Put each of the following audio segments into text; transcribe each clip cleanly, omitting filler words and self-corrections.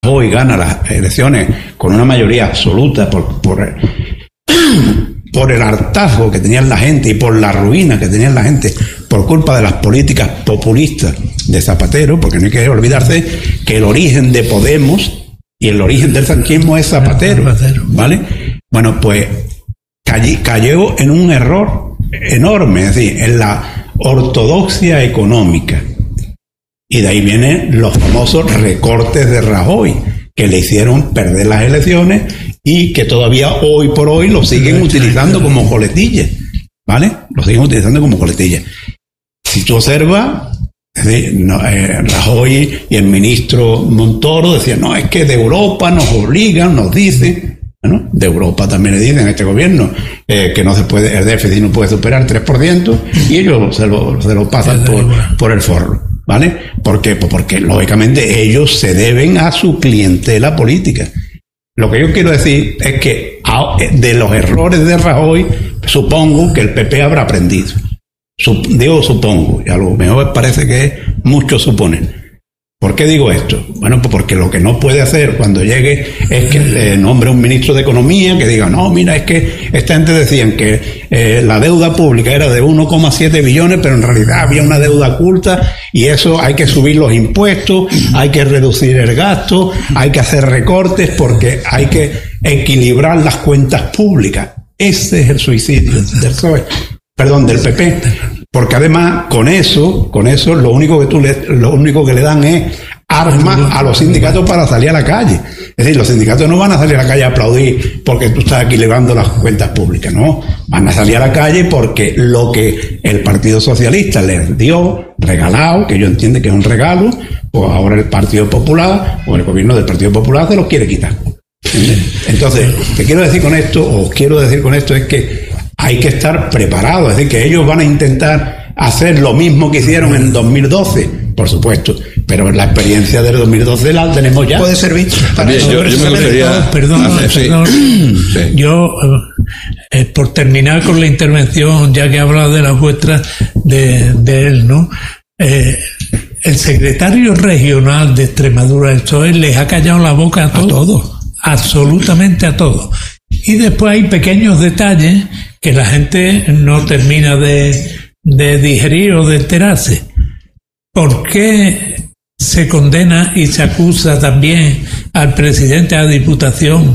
Rajoy gana las elecciones con una mayoría absoluta por el hartazgo que tenían la gente y por la ruina que tenían la gente por culpa de las políticas populistas de Zapatero, porque no hay que olvidarse que el origen de Podemos y el origen del franquismo es Zapatero, ¿vale? Bueno, pues cayó en un error enorme, es decir, en la ortodoxia económica. Y de ahí vienen los famosos recortes de Rajoy, que le hicieron perder las elecciones y que todavía hoy por hoy lo siguen utilizando como coletilla, ¿vale? Lo siguen utilizando como coletilla. Si tú observas, Rajoy y el ministro Montoro decían, no, es que de Europa nos obligan, nos dicen, ¿no? De Europa también le dicen a este gobierno que no se puede, el déficit no puede superar el 3%, y ellos se lo pasan por el forro, ¿vale? ¿Por qué? Pues porque lógicamente ellos se deben a su clientela política. Lo que yo quiero decir es que de los errores de Rajoy, supongo que el PP habrá aprendido. Digo supongo, y a lo mejor parece que muchos suponen. ¿Por qué digo esto? Bueno, pues porque lo que no puede hacer cuando llegue es que le nombre un ministro de Economía que diga, no, mira, es que esta gente decían que la deuda pública era de 1,7 billones, pero en realidad había una deuda oculta y eso hay que subir los impuestos, hay que reducir el gasto, hay que hacer recortes porque hay que equilibrar las cuentas públicas. Ese es el suicidio del PSOE, perdón, del PP. Porque además, con eso, lo único que le dan es armas a los sindicatos para salir a la calle. Es decir, los sindicatos no van a salir a la calle a aplaudir porque tú estás equilibrando las cuentas públicas, no. Van a salir a la calle porque lo que el Partido Socialista les dio, regalado, que yo entiendo que es un regalo, pues ahora el Partido Popular, o el gobierno del Partido Popular se los quiere quitar. Entonces, ¿qué quiero decir con esto? Es que hay que estar preparados, es decir, que ellos van a intentar hacer lo mismo que hicieron en 2012, por supuesto, pero la experiencia del 2012 la tenemos ya. Puede servir para eso. Yo me gustaría... Perdón. Sí. Yo, por terminar con la intervención, ya que he hablado de las vuestras, de él, ¿no? El secretario regional de Extremadura, el PSOE, les ha callado la boca a todos, absolutamente a todos. Y después hay pequeños detalles que la gente no termina de digerir o de enterarse. ¿Por qué se condena y se acusa también al presidente de la Diputación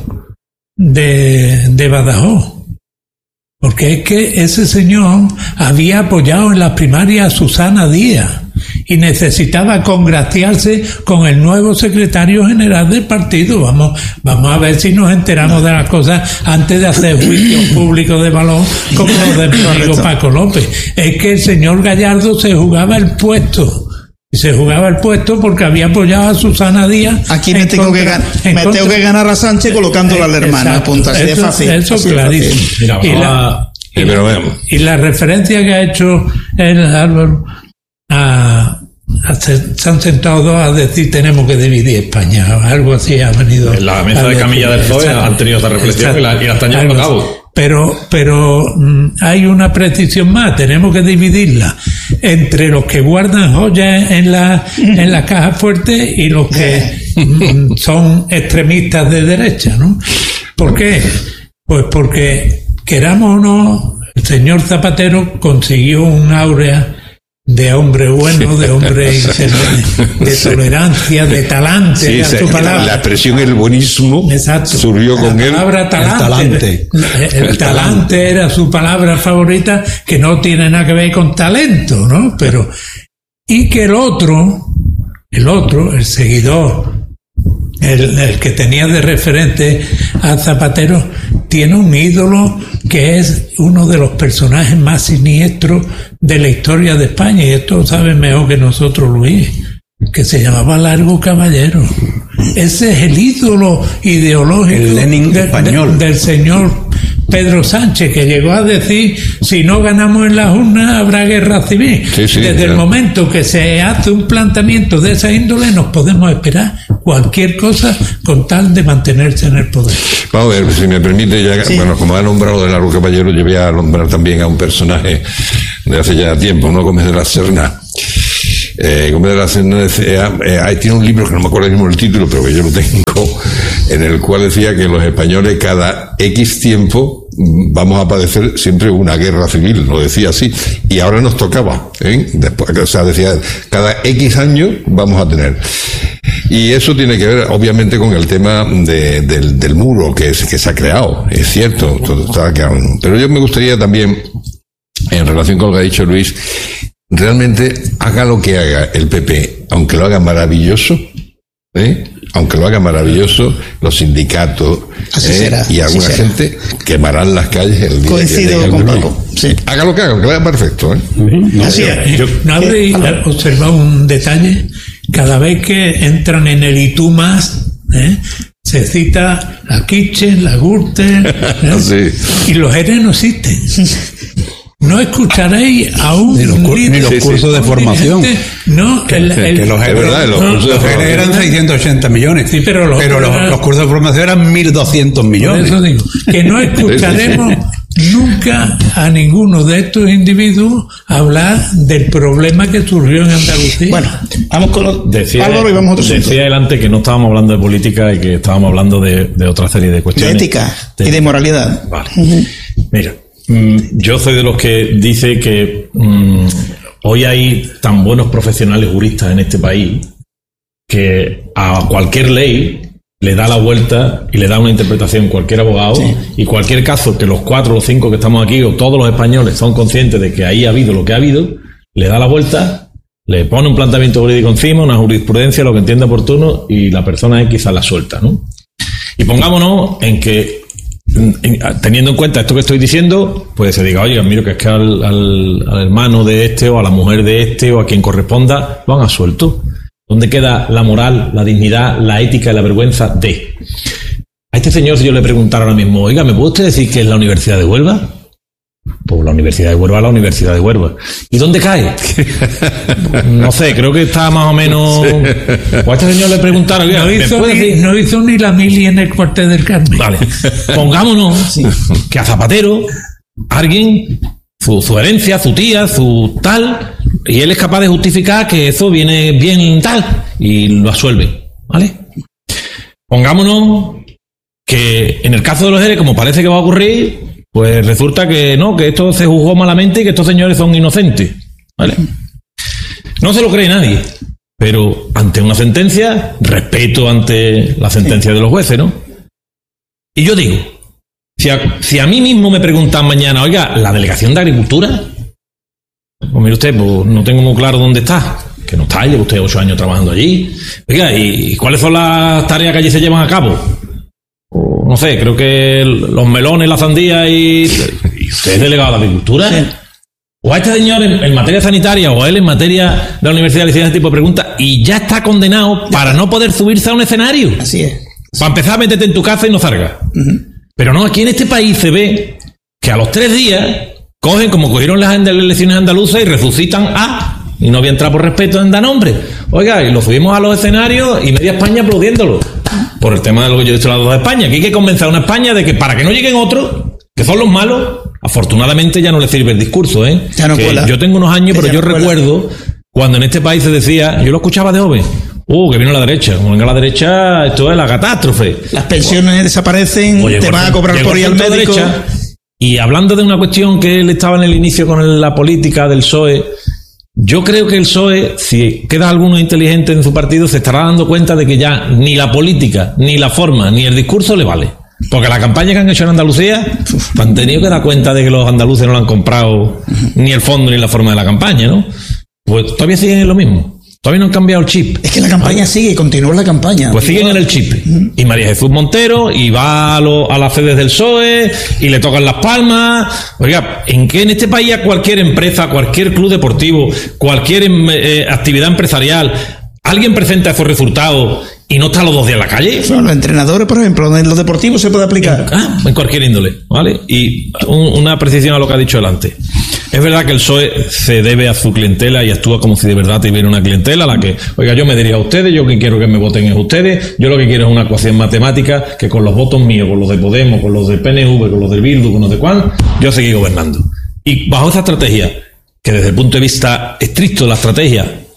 de Badajoz? Porque es que ese señor había apoyado en las primarias a Susana Díaz y necesitaba congraciarse con el nuevo secretario general del partido. Vamos a ver si nos enteramos de las cosas antes de hacer juicios públicos de valor como los de mi amigo Paco López. Es que el señor Gallardo se jugaba el puesto. Y se jugaba el puesto porque había apoyado a Susana Díaz. Aquí me tengo que ganar a Sánchez colocándola a la hermana. Punto, así de fácil. Eso es clarísimo. Mira, y la referencia que ha hecho el Álvaro se han sentado dos a decir tenemos que dividir España, algo así ha venido. En la mesa de camilla del PSOE han tenido esa reflexión y la están llevando a cabo. Pero hay una precisión más, tenemos que dividirla entre los que guardan joyas en la caja fuerte y los que son extremistas de derecha, ¿no? ¿Por qué? Pues porque, queramos o no, el señor Zapatero consiguió un áurea de hombre bueno, de hombre de tolerancia, de talante. Sí, era su palabra. La expresión el buenismo surgió con él. La palabra talante. El talante era su palabra favorita, que no tiene nada que ver con talento, ¿no? Pero, y que el otro, el seguidor, el que tenía de referente a Zapatero, tiene un ídolo que es uno de los personajes más siniestros de la historia de España, y esto lo sabe mejor que nosotros, Luis, que se llamaba Largo Caballero. Ese es el ídolo ideológico el Lenin español del señor Pedro Sánchez, que llegó a decir, si no ganamos en las urnas habrá guerra civil. Desde el momento que se hace un planteamiento de esa índole, nos podemos esperar cualquier cosa con tal de mantenerse en el poder. Vamos a ver, si me permite, ya, bueno, como ha nombrado de Largo Caballero, yo voy a nombrar también a un personaje de hace ya tiempo, ¿no? Gómez de la Serna, Gómez de la Serna decía, tiene un libro que no me acuerdo mismo el título, pero que yo lo tengo, en el cual decía que los españoles cada X tiempo vamos a padecer siempre una guerra civil, lo decía así, y ahora nos tocaba, después, o sea, decía, cada X años vamos a tener. Y eso tiene que ver, obviamente, con el tema del muro que se ha creado, es cierto, todo está creado. Pero yo me gustaría también, en relación con lo que ha dicho Luis, realmente haga lo que haga el PP, aunque lo haga maravilloso, aunque lo haga maravilloso, los sindicatos y alguna gente quemarán las calles el día coincido que con Paco. Sí. Haga lo que haga, aunque lo haga perfecto. Así es. ¿No habréis observado un detalle? Cada vez que entran en el "y tú más", se cita la Kitchen, la Gürtel, Sí. y los ERE no existen. No escucharéis aún ni los cursos de formación. No, que los ERE eran 680 millones. Sí, pero los cursos de formación eran 1.200 millones. Por eso digo, que no escucharemos nunca a ninguno de estos individuos hablar del problema que surgió en Andalucía. Bueno, vamos con los Álvaro y vamos a otro asunto. Decía adelante que no estábamos hablando de política y que estábamos hablando de otra serie de cuestiones. De ética y de moralidad. Vale. Mira, yo soy de los que dice que hoy hay tan buenos profesionales juristas en este país que a cualquier ley le da la vuelta y le da una interpretación cualquier abogado, y cualquier caso que los 4 o los 5 que estamos aquí o todos los españoles son conscientes de que ahí ha habido lo que ha habido, le da la vuelta, le pone un planteamiento jurídico encima, una jurisprudencia, lo que entienda oportuno, y la persona X la suelta, ¿no? Y pongámonos en que, teniendo en cuenta esto que estoy diciendo, pues se diga, oye, mira, que es que al hermano de este o a la mujer de este o a quien corresponda lo han absuelto. ¿Dónde queda la moral, la dignidad, la ética y la vergüenza de? A este señor, si yo le preguntara ahora mismo, oiga, ¿me puede usted decir qué es la Universidad de Huelva? Pues la Universidad de Huelva es la Universidad de Huelva. ¿Y dónde cae? No sé, creo que está más o menos... O a este señor le preguntara, oiga, no hizo ni la mili en el cuartel del Carmen. Vale, pongámonos que a Zapatero, alguien... Su herencia, su tía, su tal, y él es capaz de justificar que eso viene bien tal, y lo absuelve, ¿vale? Pongámonos que en el caso de los ERE, como parece que va a ocurrir, pues resulta que no, que esto se juzgó malamente y que estos señores son inocentes, ¿vale? No se lo cree nadie, pero ante una sentencia, respeto ante la sentencia de los jueces, ¿no? Y yo digo, si a mí mismo me preguntan mañana, oiga, ¿la delegación de Agricultura? Pues mire usted, pues no tengo muy claro dónde está. Que no está, lleva usted 8 años trabajando allí. Oiga, ¿y cuáles son las tareas que allí se llevan a cabo? Pues, no sé, creo que los melones, la sandía ¿y usted es delegado de Agricultura? Sí. O a este señor en materia sanitaria o a él en materia de la universidad le hacen ese tipo de preguntas y ya está condenado para no poder subirse a un escenario. Así es. Para empezar, métete en tu casa y no salgas. Pero no, aquí en este país se ve que a los 3 días cogen como cogieron las elecciones andaluzas y resucitan y no voy a entrar por respeto en dar nombre. Oiga, y lo subimos a los escenarios y media España aplaudiéndolo. Por el tema de lo que yo he dicho a la de España, que hay que convencer a una España de que para que no lleguen otros, que son los malos, afortunadamente ya no les sirve el discurso, Ya no cuela. Yo tengo unos años, pero yo recuerdo cuando en este país se decía, yo lo escuchaba de joven, que vino la derecha. Como venga la derecha, esto es la catástrofe. Las pensiones desaparecen, te van a cobrar por ir al médico. Derecha, y hablando de una cuestión que él estaba en el inicio con la política del PSOE, yo creo que el PSOE, si queda alguno inteligente en su partido, se estará dando cuenta de que ya ni la política, ni la forma, ni el discurso le vale. Porque la campaña que han hecho en Andalucía, han tenido que dar cuenta de que los andaluces no le han comprado ni el fondo ni la forma de la campaña, ¿no? Pues todavía siguen en lo mismo. Todavía no han cambiado el chip. Es que la campaña sigue, continúa la campaña. Pues siguen en el chip. Y María Jesús Montero, y va a las sedes del PSOE, y le tocan las palmas. Oiga, ¿en qué en este país a cualquier empresa, cualquier club deportivo, cualquier actividad empresarial, alguien presenta esos resultados y no está los 2 días en la calle? Bueno, los entrenadores, por ejemplo, en los deportivos se puede aplicar. En cualquier índole, ¿vale? Y una precisión a lo que ha dicho delante. Es verdad que el PSOE se debe a su clientela y actúa como si de verdad tuviera una clientela a la que, oiga, yo me diría a ustedes, yo que quiero que me voten es ustedes, yo lo que quiero es una ecuación matemática que con los votos míos, con los de Podemos, con los del PNV, con los del Bildu, con los de Juan, yo seguir gobernando. Y bajo esa estrategia, que desde el punto de vista estricto de la estrategia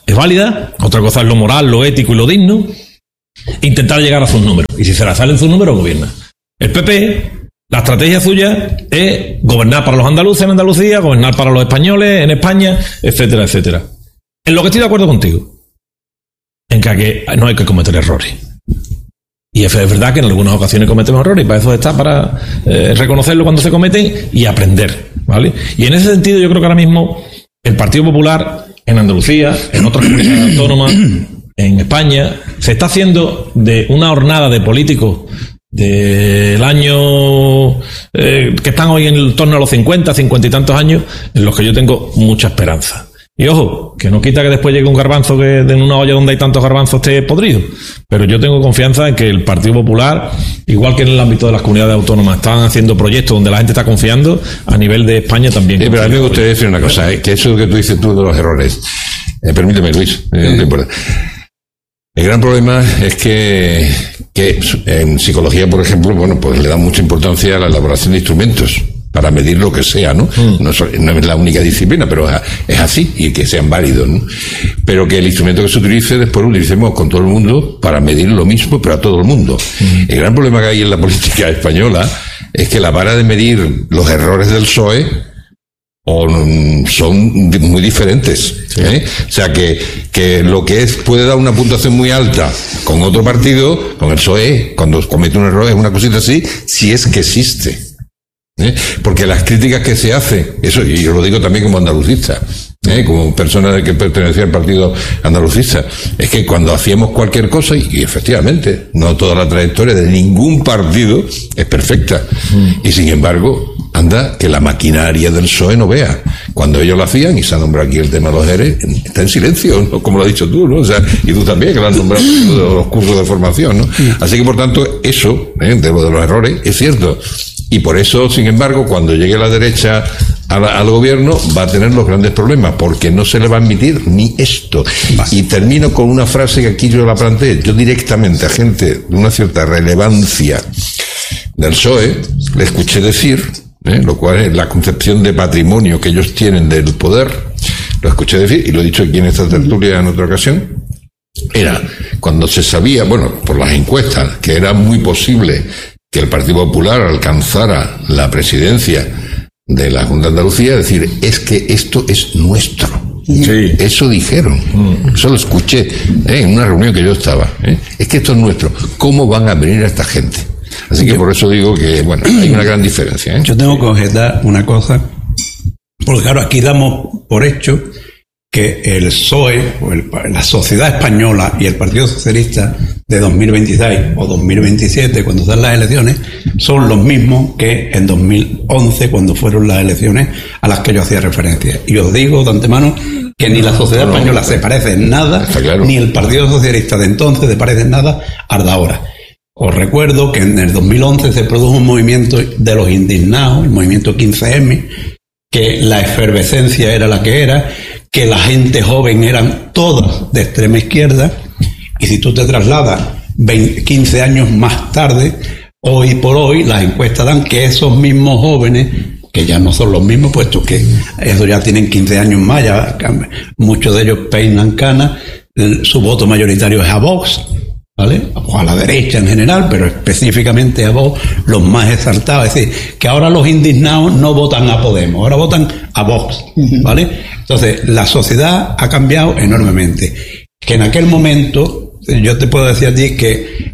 es válida, otra cosa es lo moral, lo ético y lo digno. Intentar llegar a sus números. Y si se la salen sus números, gobierna. El PP, la estrategia suya es gobernar para los andaluces en Andalucía, gobernar para los españoles en España, etcétera, etcétera. En lo que estoy de acuerdo contigo, en que no hay que cometer errores. Y es verdad que en algunas ocasiones cometemos errores, y para eso está, para reconocerlo cuando se cometen y aprender, ¿vale? Y en ese sentido yo creo que ahora mismo el Partido Popular en Andalucía, en otras comunidades autónomas, en España, se está haciendo de una hornada de políticos del año que están hoy en torno a los 50 y tantos años, en los que yo tengo mucha esperanza. Y ojo, que no quita que después llegue un garbanzo que en una olla donde hay tantos garbanzos esté podrido. Pero yo tengo confianza en que el Partido Popular, igual que en el ámbito de las comunidades autónomas, están haciendo proyectos donde la gente está confiando, a nivel de España también. Pero a mí me gustaría decir una cosa, que eso que tú dices tú de los errores. Permíteme, Luis, no te importa. El gran problema es que en psicología, por ejemplo, bueno, pues le dan mucha importancia a la elaboración de instrumentos para medir lo que sea, ¿no? No es la única disciplina, pero es así, y que sean válidos, ¿no? Pero que el instrumento que se utilice, después lo utilicemos con todo el mundo para medir lo mismo, pero a todo el mundo. El gran problema que hay en la política española es que la vara de medir los errores del PSOE son muy diferentes, ¿eh? O sea que lo que puede dar una puntuación muy alta con otro partido, con el PSOE, cuando comete un error es una cosita así, si es que existe. Porque las críticas que se hacen, eso, y yo lo digo también como andalucista, como persona que pertenecía al partido andalucista, es que cuando hacíamos cualquier cosa, y efectivamente, no toda la trayectoria de ningún partido es perfecta, y sin embargo, anda que la maquinaria del PSOE no vea. Cuando ellos lo hacían, y se ha nombrado aquí el tema de los ERE, está en silencio, ¿no? Como lo has dicho tú, ¿no? O sea, y tú también, que lo has nombrado de los cursos de formación, ¿no? Así que, por tanto, eso, de lo de los errores, es cierto. Y por eso, sin embargo, cuando llegue la derecha al gobierno, va a tener los grandes problemas, porque no se le va a admitir ni esto. Y termino con una frase que aquí yo la planteé. Yo directamente a gente de una cierta relevancia del PSOE le escuché decir, lo cual es la concepción de patrimonio que ellos tienen del poder, lo escuché decir, y lo he dicho aquí en esta tertulia en otra ocasión, era cuando se sabía, bueno, por las encuestas, que era muy posible que el Partido Popular alcanzara la presidencia de la Junta de Andalucía, decir, es que esto es nuestro. Sí. Eso dijeron. Eso lo escuché en una reunión que yo estaba. Es que esto es nuestro. ¿Cómo van a venir a esta gente? Así que por eso digo que, bueno, hay una gran diferencia. Yo tengo que objetar una cosa, porque claro, aquí damos por hecho que el PSOE, o la sociedad española y el Partido Socialista de 2026 o 2027, cuando sean las elecciones, son los mismos que en 2011, cuando fueron las elecciones a las que yo hacía referencia. Y os digo de antemano que ni la sociedad española se parece en nada, claro, ni el Partido Socialista de entonces se parece en nada al de ahora. Os recuerdo que en el 2011 se produjo un movimiento de los indignados, el movimiento 15M, que la efervescencia era la que era, que la gente joven eran todas de extrema izquierda, y si tú te trasladas 15 años más tarde, hoy por hoy las encuestas dan que esos mismos jóvenes, que ya no son los mismos, puesto que ellos ya tienen 15 años más, ya muchos de ellos peinan canas, su voto mayoritario es a Vox, ¿vale? O a la derecha en general, pero específicamente a Vox, los más exaltados. Es decir, que ahora los indignados no votan a Podemos, ahora votan a Vox, ¿vale? Entonces, la sociedad ha cambiado enormemente. Que en aquel momento, yo te puedo decir a ti que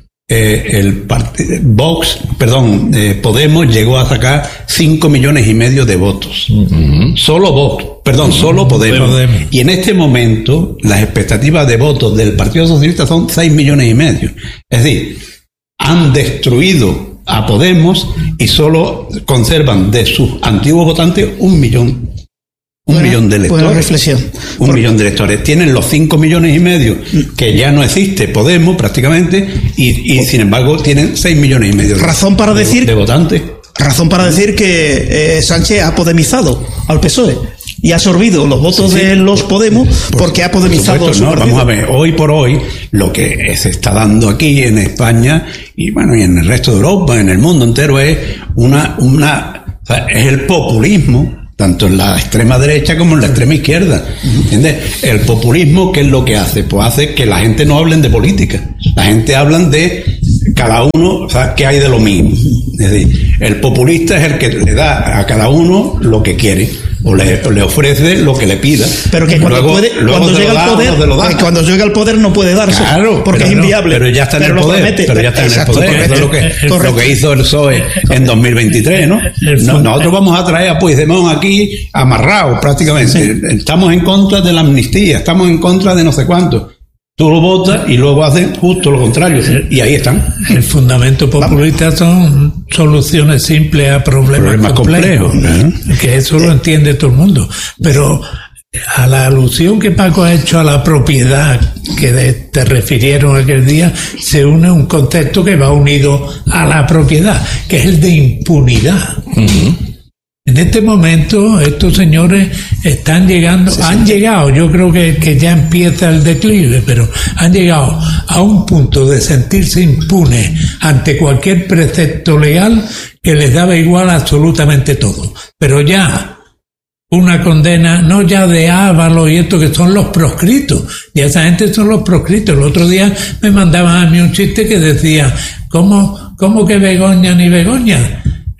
Podemos llegó a sacar 5,5 millones de votos. Solo Vox, solo Podemos. Y en este momento, las expectativas de votos del Partido Socialista son 6,5 millones. Es decir, han destruido a Podemos y solo conservan de sus antiguos votantes 1 millón. Un millón de electores. Buena reflexión. Un millón de electores. Tienen los 5,5 millones, que ya no existe Podemos prácticamente, y sin embargo tienen 6,5 millones de votantes. Razón para decir que Sánchez ha podemizado al PSOE y ha absorbido los votos de los Podemos porque ha podemizado a su partido. Vamos a ver, hoy por hoy, lo que se está dando aquí en España y bueno, y en el resto de Europa, en el mundo entero, es es el populismo tanto en la extrema derecha como en la extrema izquierda. ¿Entiendes? El populismo, ¿qué es lo que hace? Pues hace que la gente no hable de política. La gente habla de cada uno, o sea, qué hay de lo mismo. Es decir, el populista es el que le da a cada uno lo que quiere, o le ofrece lo que le pida. Pero que cuando cuando llega al poder no puede darse, claro, porque es inviable. Pero ya está en el poder. Pero ya está en el poder. Eso es lo que hizo el PSOE en 2023, ¿no? Nosotros vamos a traer a Puigdemont aquí amarrado prácticamente. Estamos en contra de la amnistía, estamos en contra de no sé cuánto. Tú lo votas y luego hacen justo lo contrario. Y ahí están. El fundamento populista son soluciones simples a problemas complejos. Que eso lo entiende todo el mundo. Pero a la alusión que Paco ha hecho a la propiedad que te refirieron aquel día, se une un concepto que va unido a la propiedad, que es el de impunidad. En este momento estos señores han llegado, yo creo que ya empieza el declive, pero han llegado a un punto de sentirse impunes ante cualquier precepto legal que les daba igual absolutamente todo. Pero ya una condena, no ya de Ábalos y esto que son los proscritos, ya esa gente son los proscritos. El otro día me mandaban a mí un chiste que decía, ¿cómo que Begoña ni Begoña?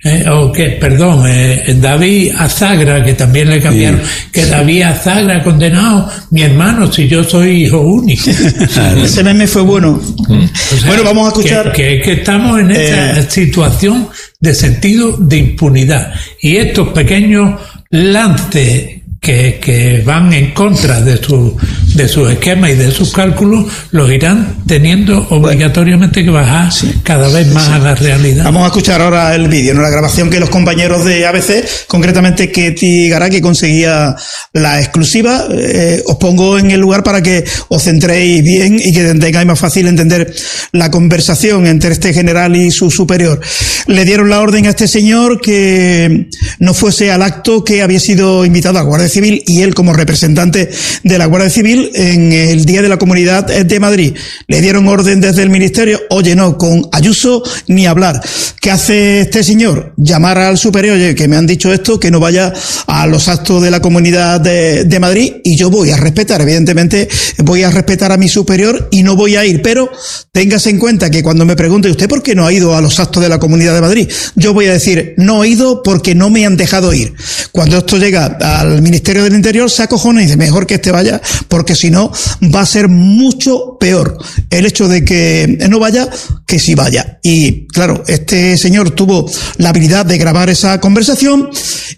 David Azagra, que también le cambiaron, que David Azagra condenado, mi hermano, si yo soy hijo único. Ese meme fue bueno. O sea, bueno, vamos a escuchar. Que estamos en esta situación de sentido de impunidad. Y estos pequeños lances que van en contra de su esquema y de sus cálculos, los irán teniendo obligatoriamente que bajar cada vez más a la realidad. Vamos a escuchar ahora el vídeo, ¿no? La grabación que los compañeros de ABC, concretamente Ketty Garat, que conseguía la exclusiva. Os pongo en el lugar para que os centréis bien y que tengáis más fácil entender la conversación entre este general y su superior. Le dieron la orden a este señor que no fuese al acto que había sido invitado a la Guardia Civil, y él como representante de la Guardia Civil en el Día de la Comunidad de Madrid. Le dieron orden desde el ministerio, oye, no, con Ayuso ni hablar. ¿Qué hace este señor? Llamar al superior, oye, que me han dicho esto, que no vaya a los actos de la Comunidad de Madrid, y yo voy a respetar, evidentemente, voy a respetar a mi superior y no voy a ir, pero téngase en cuenta que cuando me pregunte, ¿usted por qué no ha ido a los actos de la Comunidad de Madrid? Yo voy a decir, no he ido porque no me han dejado ir. Cuando esto llega al Ministerio del Interior, se acojona y dice, mejor que este vaya, porque si no va a ser mucho peor el hecho de que no vaya que si vaya. Y claro, este señor tuvo la habilidad de grabar esa conversación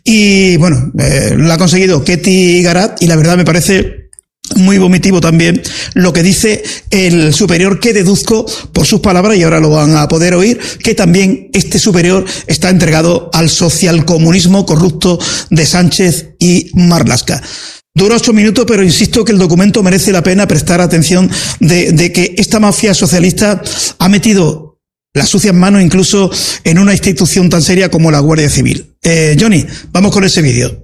y bueno, la ha conseguido Ketty Garat, y la verdad me parece muy vomitivo también lo que dice el superior, que deduzco por sus palabras, y ahora lo van a poder oír, que también este superior está entregado al socialcomunismo corrupto de Sánchez y Marlaska. Dura 8 minutos, pero insisto que el documento merece la pena prestar atención de que esta mafia socialista ha metido las sucias manos incluso en una institución tan seria como la Guardia Civil. Johnny, vamos con ese vídeo.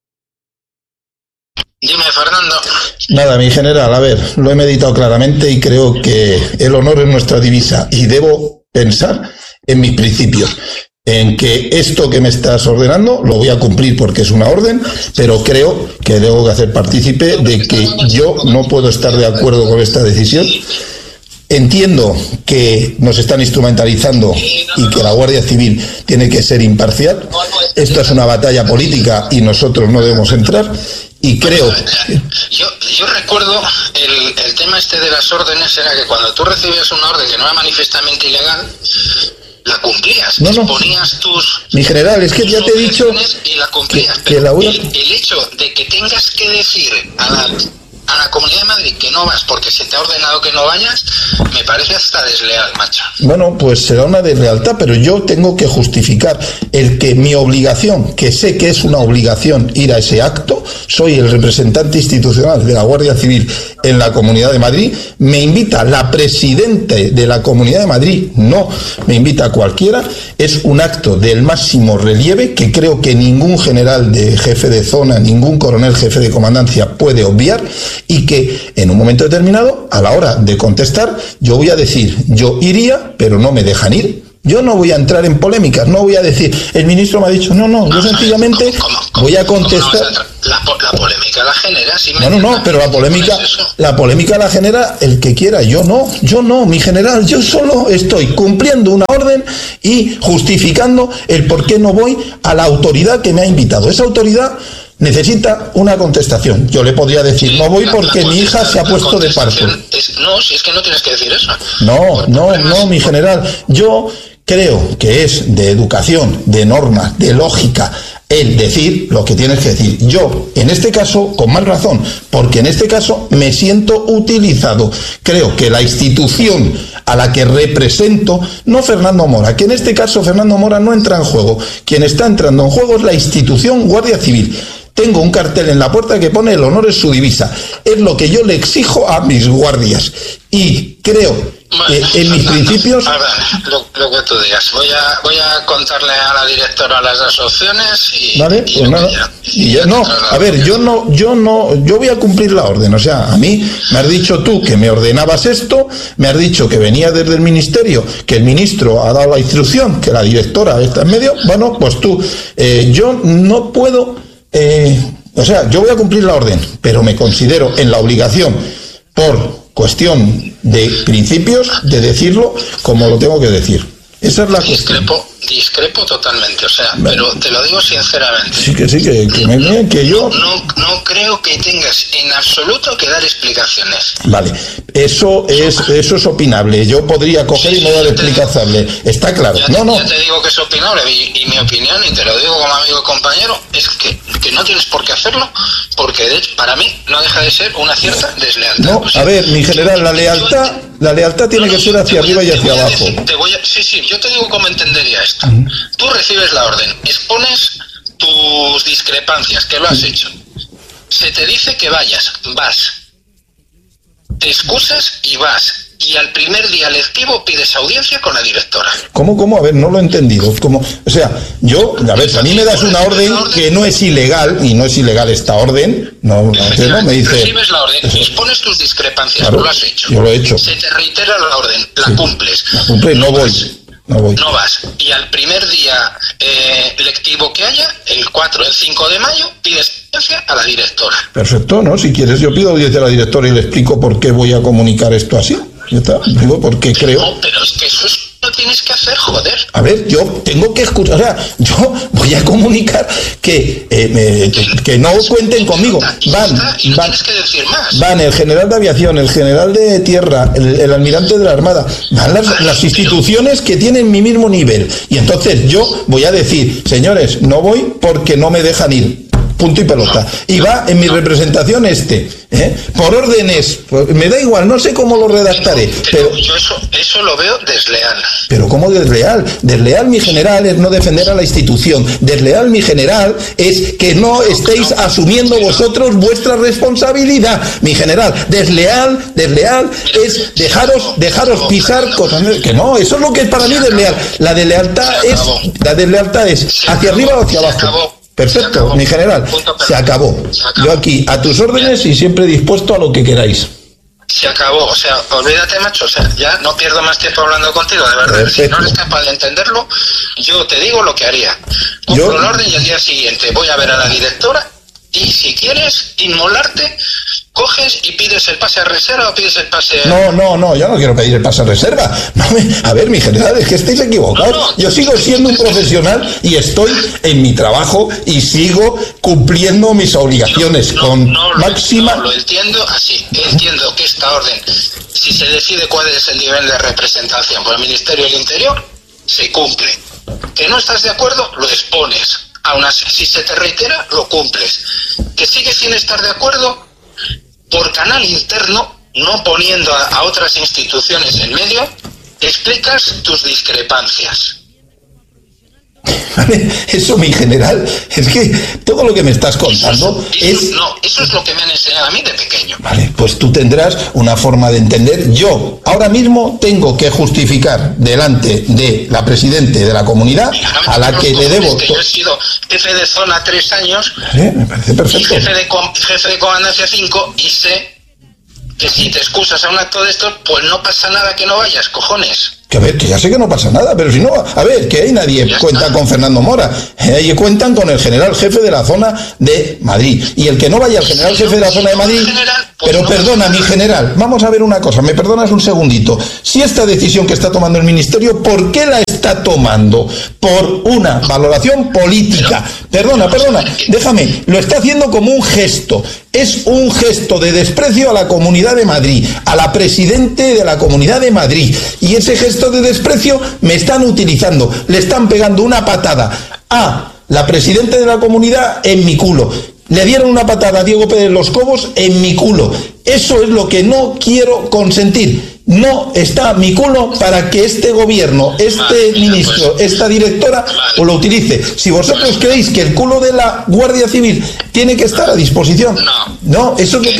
Dime, Fernando. Nada, mi general, a ver, lo he meditado claramente y creo que el honor es nuestra divisa, y debo pensar en mis principios, en que esto que me estás ordenando lo voy a cumplir porque es una orden, pero creo que debo hacer partícipe de que yo no puedo estar de acuerdo con esta decisión. Entiendo que nos están instrumentalizando y que la Guardia Civil tiene que ser imparcial. Esto es una batalla política y nosotros no debemos entrar. Y creo... Yo recuerdo el tema este de las órdenes, era que cuando tú recibías una orden que no era manifiestamente ilegal, la cumplías, ponías tus... Mi general, es que ya te he dicho... Y la cumplías, que la el hecho de que tengas que decir a la Comunidad de Madrid que no vas porque se te ha ordenado que no vayas, me parece hasta desleal, macho. Bueno, pues será una deslealtad, pero yo tengo que justificar el que mi obligación, que sé que es una obligación ir a ese acto, soy el representante institucional de la Guardia Civil en la Comunidad de Madrid, me invita la presidenta de la Comunidad de Madrid, no me invita a cualquiera, es un acto del máximo relieve que creo que ningún general de jefe de zona, ningún coronel jefe de comandancia puede obviar, y que en un momento determinado, a la hora de contestar, yo voy a decir, yo iría, pero no me dejan ir, Yo no voy a entrar en polémicas, no voy a decir, el ministro me ha dicho, no, yo sencillamente voy a contestar. La polémica la genera, si No, pero la polémica la genera el que quiera, yo no, mi general, yo solo estoy cumpliendo una orden y justificando el por qué no voy a la autoridad que me ha invitado. Esa autoridad necesita una contestación. Yo le podría decir, no voy porque mi hija se ha puesto de parto. No, si es que no tienes que decir eso. No, mi general. Yo creo que es de educación, de norma, de lógica, el decir lo que tienes que decir. Yo, en este caso, con más razón, porque en este caso me siento utilizado. Creo que la institución a la que represento, no Fernando Mora, que en este caso Fernando Mora no entra en juego. Quien está entrando en juego es la institución Guardia Civil. Tengo un cartel en la puerta que pone el honor es su divisa. Es lo que yo le exijo a mis guardias. Y creo que en mis principios... A ver, lo que tú digas. Voy a contarle a la directora las dos opciones y... ¿Vale? Pues nada. Yo voy a cumplir la orden. O sea, a mí me has dicho tú que me ordenabas esto, me has dicho que venía desde el ministerio, que el ministro ha dado la instrucción, que la directora está en medio. Bueno, pues tú, yo no puedo... yo voy a cumplir la orden, pero me considero en la obligación, por cuestión de principios, de decirlo como lo tengo que decir. Esa es la cuestión. Discrepo totalmente, o sea, pero te lo digo sinceramente. Sí, que yo... No creo que tengas en absoluto que dar explicaciones. Vale, eso es opinable. Yo podría coger y no dar explicaciones. Está claro. Ya te digo que es opinable y mi opinión, y te lo digo como amigo y compañero, es que no tienes por qué hacerlo, porque de hecho, para mí no deja de ser una cierta deslealtad. No, a ver, mi general, la lealtad tiene que ser hacia arriba y hacia abajo. Yo te digo cómo entendería esto. Tú recibes la orden, expones tus discrepancias, que lo has hecho. Se te dice que vayas, vas. Te excusas y vas. Y al primer día lectivo pides audiencia con la directora. ¿Cómo? A ver, no lo he entendido. Si a mí me das una orden que no es ilegal, y no es ilegal esta orden, no me dice... Recibes la orden, expones tus discrepancias, claro, tú lo has hecho. Yo lo he hecho. Se te reitera la orden, la cumples. La cumple, no voy. No vas. Y al primer día lectivo que haya, el 4 o el 5 de mayo, pides audiencia a la directora. Perfecto, ¿no? Si quieres, yo pido audiencia a la directora y le explico por qué voy a comunicar esto así. Ya está. Digo, porque creo... No, pero es que eso lo tienes que hacer, joder. A ver, yo tengo que escuchar, o sea, yo voy a comunicar que no cuenten conmigo. Tienes que decir más. Van el general de aviación, el general de tierra, el almirante de la Armada, van las instituciones que tienen mi mismo nivel. Y entonces yo voy a decir, señores, no voy porque no me dejan ir. Punto y pelota. Y va en mi representación por órdenes, pues me da igual, no sé cómo lo redactaré. Pero yo eso lo veo desleal. Pero ¿cómo desleal? Desleal, mi general, es no defender a la institución. Desleal, mi general, es que no estéis asumiendo vosotros vuestra responsabilidad. Mi general, desleal es dejaros pisar cosas. Que no, eso es lo que es para mí desleal. La deslealtad es hacia arriba o hacia abajo. Perfecto, mi general, se acabó. Yo aquí, a tus órdenes y siempre dispuesto a lo que queráis. Se acabó, o sea, olvídate, macho, o sea, ya no pierdo más tiempo hablando contigo, de verdad. Perfecto. Si no eres capaz de entenderlo, yo te digo lo que haría. Compro un orden y al día siguiente voy a ver a la directora y si quieres inmolarte, coges y pides el pase a reserva o pides el pase... No, yo no quiero pedir el pase a reserva. A ver, mi general, es que estáis equivocados. Yo sigo siendo un profesional y estoy en mi trabajo y sigo cumpliendo mis obligaciones con máxima... Lo entiendo así. Entiendo que esta orden, si se decide cuál es el nivel de representación por el Ministerio del Interior, se cumple. Que no estás de acuerdo, lo expones. Aún así, si se te reitera, lo cumples. Que sigues sin estar de acuerdo, por canal interno, no poniendo a otras instituciones en medio, explicas tus discrepancias. Eso, mi general, es que todo lo que me estás contando No, eso es lo que me han enseñado a mí de pequeño. Vale, pues tú tendrás una forma de entender. Yo ahora mismo tengo que justificar delante de la presidente de la comunidad a la que le debo... Yo he sido jefe de zona 3 años. Me parece perfecto. Y jefe de comandancia 5 y sé que si te excusas a un acto de estos, pues no pasa nada que no vayas, cojones. Que a ver, que ya sé que no pasa nada, pero si no, a ver, que ahí nadie cuenta con Fernando Mora, ahí cuentan con el general jefe de la zona de Madrid. Y el que no vaya al general jefe de la zona de Madrid, pero perdona, mi general, vamos a ver una cosa, me perdonas un segundito. Si esta decisión que está tomando el ministerio, ¿por qué la está tomando? Por una valoración política. Perdona, déjame, lo está haciendo como un gesto. Es un gesto de desprecio a la Comunidad de Madrid, a la presidente de la Comunidad de Madrid. Y ese gesto de desprecio me están utilizando. Le están pegando una patada a la presidenta de la comunidad en mi culo. Le dieron una patada a Diego Pérez Los Cobos en mi culo. Eso es lo que no quiero consentir. No está mi culo para que este gobierno, este ministro, esta directora lo utilice. Si vosotros creéis que el culo de la Guardia Civil tiene que estar a disposición, no, eso es lo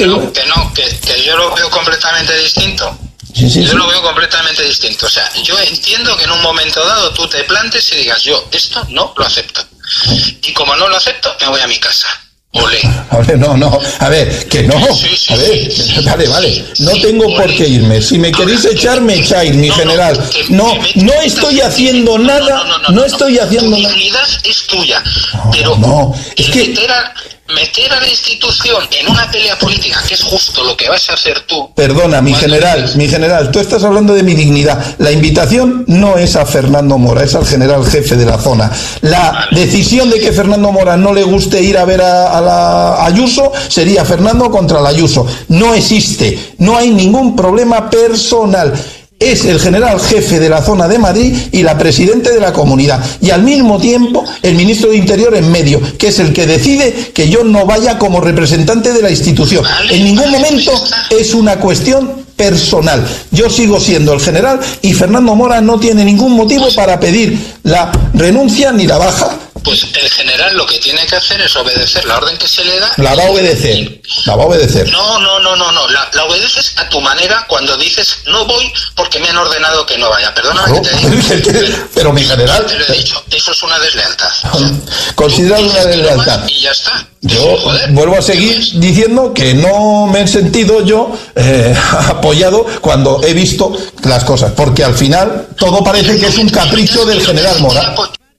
que yo lo veo completamente distinto. Yo lo veo completamente distinto. O sea, yo entiendo que en un momento dado tú te plantes y digas, yo esto no lo acepto. Y como no lo acepto, me voy a mi casa. Olé. No, a ver, que no. A ver, vale. No tengo por qué irme. Si me queréis echar, me echáis, mi general. No estoy haciendo nada. No estoy haciendo nada. La dignidad es tuya. Pero es que meter a la institución en una pelea política, que es justo lo que vas a hacer tú. Perdona, mi general, tú estás hablando de mi dignidad. La invitación no es a Fernando Mora, es al general jefe de la zona. La decisión de que Fernando Mora no le guste ir a ver a la Ayuso sería Fernando contra la Ayuso. No existe, no hay ningún problema personal. Es el general jefe de la zona de Madrid y la presidenta de la comunidad. Y al mismo tiempo, el ministro de Interior en medio, que es el que decide que yo no vaya como representante de la institución. En ningún momento es una cuestión personal. Yo sigo siendo el general y Fernando Mora no tiene ningún motivo para pedir la renuncia ni la baja. Pues el general lo que tiene que hacer es obedecer la orden que se le da. La va a obedecer. No. La obedeces a tu manera cuando dices no voy porque me han ordenado que no vaya. Perdóname que te diga. Pero mi general. Te lo he dicho, eso es una deslealtad. Considerado una deslealtad. Y ya está. Yo vuelvo a seguir diciendo que no me he sentido yo apoyado cuando he visto las cosas, porque al final todo parece que es un capricho del general Mora.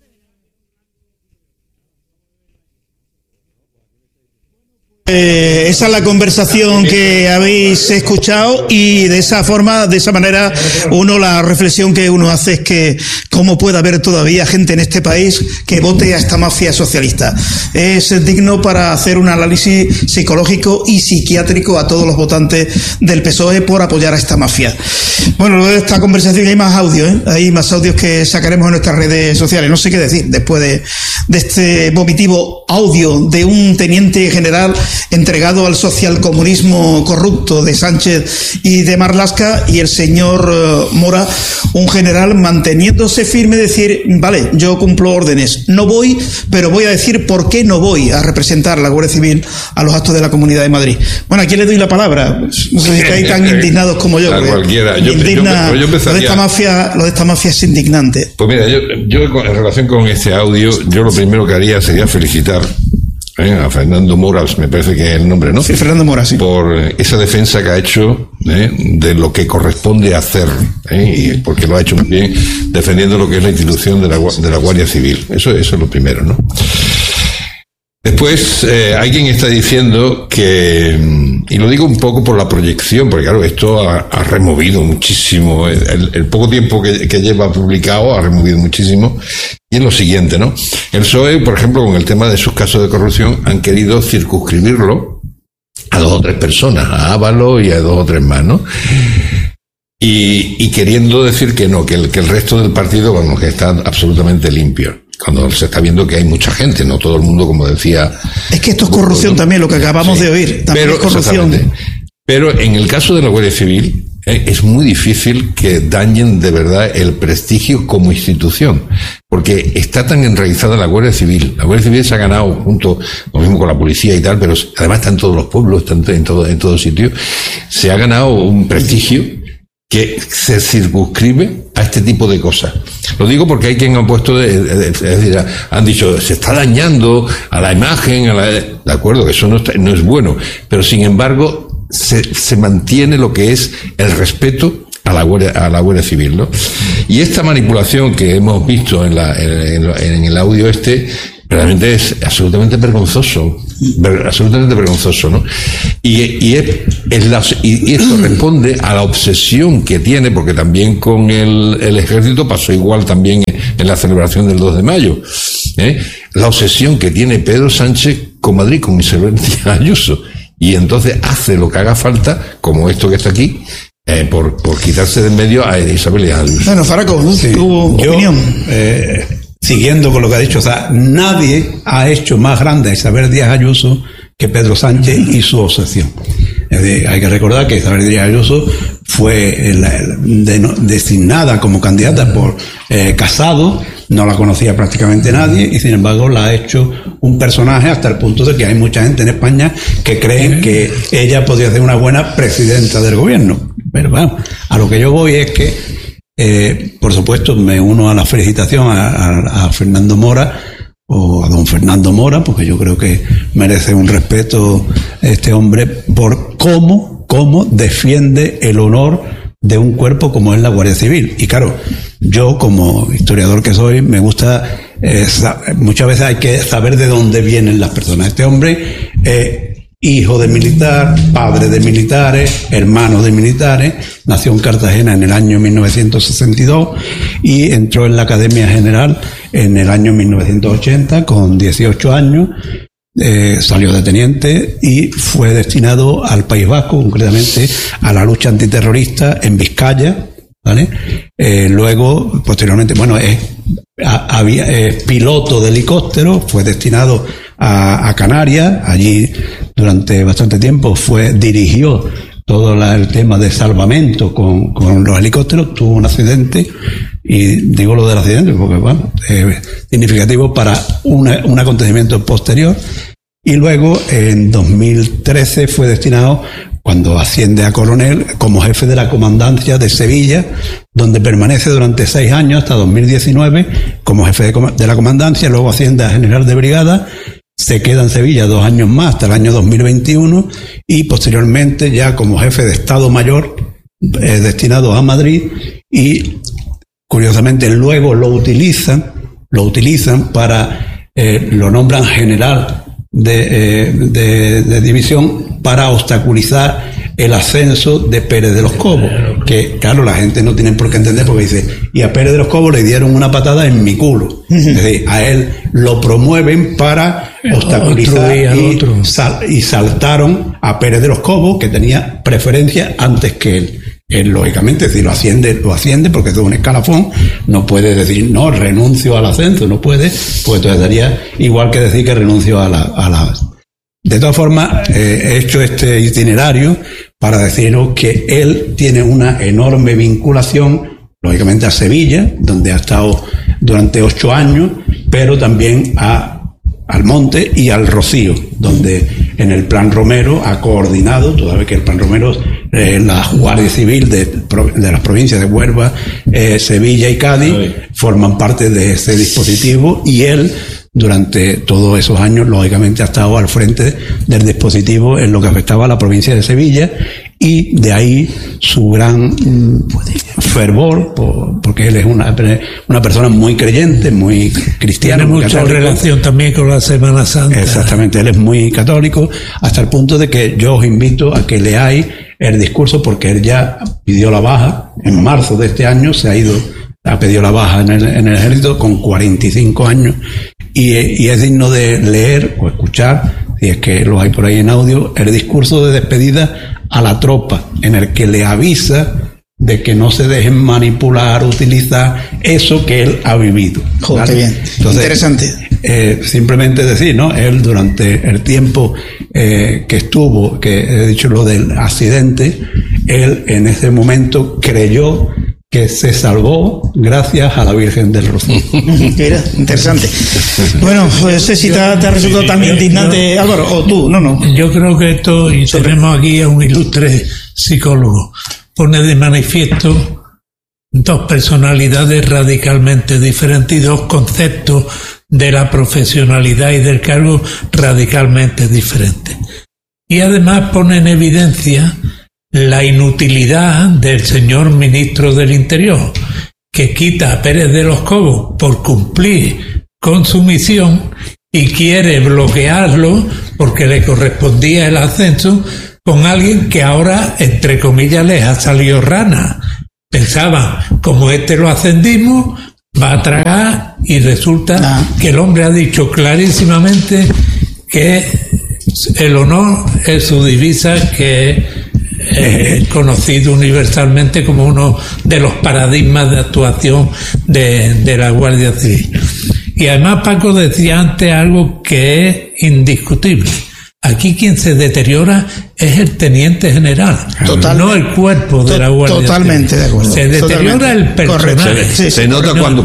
Esa es la conversación que habéis escuchado y de esa forma, de esa manera, la reflexión que uno hace es que cómo puede haber todavía gente en este país que vote a esta mafia socialista. Es digno para hacer un análisis psicológico y psiquiátrico a todos los votantes del PSOE por apoyar a esta mafia. Bueno, luego de esta conversación hay más audios, hay más audios que sacaremos en nuestras redes sociales. No sé qué decir después de este vomitivo audio de un teniente general entregado al socialcomunismo corrupto de Sánchez y de Marlaska, y el señor Mora, un general manteniéndose firme, decir, vale, yo cumplo órdenes, no voy, pero voy a decir por qué no voy a representar a la Guardia Civil a los actos de la Comunidad de Madrid. Bueno, ¿a quién le doy la palabra? No sé si estáis tan indignados como yo. A cualquiera. Yo lo de esta mafia es indignante. Pues mira, yo en relación con este audio, yo lo primero que haría sería felicitar a Fernando Mora, me parece que es el nombre, ¿no? Sí, Fernando Mora, sí. Por esa defensa que ha hecho de lo que corresponde hacer, y porque lo ha hecho muy bien, defendiendo lo que es la institución de la Guardia Civil. Eso es lo primero, ¿no? Después, alguien está diciendo que, y lo digo un poco por la proyección, porque claro, esto ha removido muchísimo, el poco tiempo que lleva publicado ha removido muchísimo, y es lo siguiente, ¿no? El PSOE, por ejemplo, con el tema de sus casos de corrupción, han querido circunscribirlo a 2 o 3 personas, a Ábalos y a 2 o 3 más, ¿no? Y queriendo decir que no, que el resto del partido, bueno, que está absolutamente limpio. Cuando se está viendo que hay mucha gente, no todo el mundo, como decía. Es que esto es corrupción, ¿no? También, lo que acabamos de oír. También es corrupción. Pero en el caso de la Guardia Civil, es muy difícil que dañen de verdad el prestigio como institución, porque está tan enraizada la Guardia Civil. La Guardia Civil se ha ganado, junto, lo mismo con la policía y tal, pero además está en todos los pueblos, está en todo sitio. Se ha ganado un prestigio que se circunscribe a este tipo de cosas. Lo digo porque hay quien ha puesto, es decir, han dicho, se está dañando a la imagen, de acuerdo, que eso no es bueno, pero sin embargo se mantiene lo que es el respeto a la Guardia Civil, ¿no? Y esta manipulación que hemos visto en el audio realmente es absolutamente vergonzoso, ¿no? Y esto responde a la obsesión que tiene, porque también con el ejército pasó igual también en la celebración del 2 de mayo, la obsesión que tiene Pedro Sánchez con Madrid, con Isabel Díaz Ayuso, y entonces hace lo que haga falta, como esto que está aquí, por quitarse de en medio a Isabel Díaz Ayuso. Bueno, Faraco, tu opinión. Siguiendo con lo que ha dicho, o sea, nadie ha hecho más grande a Isabel Díaz Ayuso que Pedro Sánchez y su obsesión. Es decir, hay que recordar que Isabel Díaz Ayuso fue designada como candidata por Casado, no la conocía prácticamente nadie, y sin embargo la ha hecho un personaje hasta el punto de que hay mucha gente en España que creen que ella podría ser una buena presidenta del gobierno. Pero bueno, a lo que yo voy es que por supuesto me uno a la felicitación a Fernando Mora, o a don Fernando Mora, porque yo creo que merece un respeto este hombre por cómo defiende el honor de un cuerpo como es la Guardia Civil. Y claro, yo como historiador que soy, me gusta, muchas veces hay que saber de dónde vienen las personas. Este hombre, hijo de militar, padre de militares, hermano de militares, nació en Cartagena en el año 1962 y entró en la Academia General en el año 1980 con 18 años. Salió de teniente y fue destinado al País Vasco, concretamente a la lucha antiterrorista en Vizcaya, ¿vale? Luego, posteriormente, es piloto de helicóptero, fue destinado a Canarias, allí durante bastante tiempo dirigió todo el tema de salvamento con los helicópteros, tuvo un accidente, y digo lo del accidente porque es significativo para un acontecimiento posterior, y luego en 2013 fue destinado, cuando asciende a coronel, como jefe de la comandancia de Sevilla, donde permanece durante 6 años hasta 2019 como jefe de la comandancia, luego asciende a general de brigada, se queda en Sevilla 2 años más hasta el año 2021 y posteriormente ya como jefe de Estado Mayor destinado a Madrid, y curiosamente luego lo utilizan para lo nombran general de división para obstaculizar el ascenso de Pérez de los Cobos, que claro, la gente no tiene por qué entender, porque dice, y a Pérez de los Cobos le dieron una patada en mi culo. Es decir, a él lo promueven para obstaculizar y saltaron a Pérez de los Cobos, que tenía preferencia antes que él. Él, lógicamente, si lo asciende porque es un escalafón, no puede decir, no, renuncio al ascenso, no puede, pues entonces daría igual que decir que renuncio a la... De todas formas, he hecho este itinerario para deciros que él tiene una enorme vinculación, lógicamente, a Sevilla, donde ha estado durante 8 años, pero también al Monte y al Rocío, donde en el Plan Romero ha coordinado, toda vez que el Plan Romero, la Guardia Civil de las provincias de Huelva, Sevilla y Cádiz forman parte de ese dispositivo, y él durante todos esos años lógicamente ha estado al frente del dispositivo en lo que afectaba a la provincia de Sevilla, y de ahí su gran fervor, porque él es una persona muy creyente, muy cristiana. Tiene mucha relación también con la Semana Santa. Exactamente, él es muy católico, hasta el punto de que yo os invito a que leáis el discurso, porque él ya pidió la baja, en marzo de este año ha pedido la baja en el ejército con 45 años, y es digno de leer o escuchar, si es que lo hay por ahí en audio, el discurso de despedida a la tropa, en el que le avisa de que no se dejen manipular, utilizar eso que él ha vivido. Joder, qué bien. Entonces, interesante. Simplemente decir, ¿no? Él durante el tiempo que estuvo, que he dicho lo del accidente, él en ese momento creyó que se salvó gracias a la Virgen del Rocío. Mira, interesante. Bueno, no sé si te ha resultado tan indignante, Álvaro, o tú, no. Yo creo que esto, y tenemos aquí a un ilustre psicólogo, pone de manifiesto 2 personalidades radicalmente diferentes y 2 conceptos de la profesionalidad y del cargo radicalmente diferentes. Y además pone en evidencia la inutilidad del señor ministro del Interior, que quita a Pérez de los Cobos por cumplir con su misión y quiere bloquearlo porque le correspondía el ascenso con alguien que ahora, entre comillas, les ha salido rana. Pensaban, como lo ascendimos, va a tragar, y resulta que el hombre ha dicho clarísimamente que el honor es su divisa, que es conocido universalmente como uno de los paradigmas de actuación de la Guardia Civil. Y además Paco decía antes algo que es indiscutible. Aquí quien se deteriora es el teniente general, no el cuerpo de la Guardia Civil. Totalmente de acuerdo. Se deteriora el personal. Se nota cuando,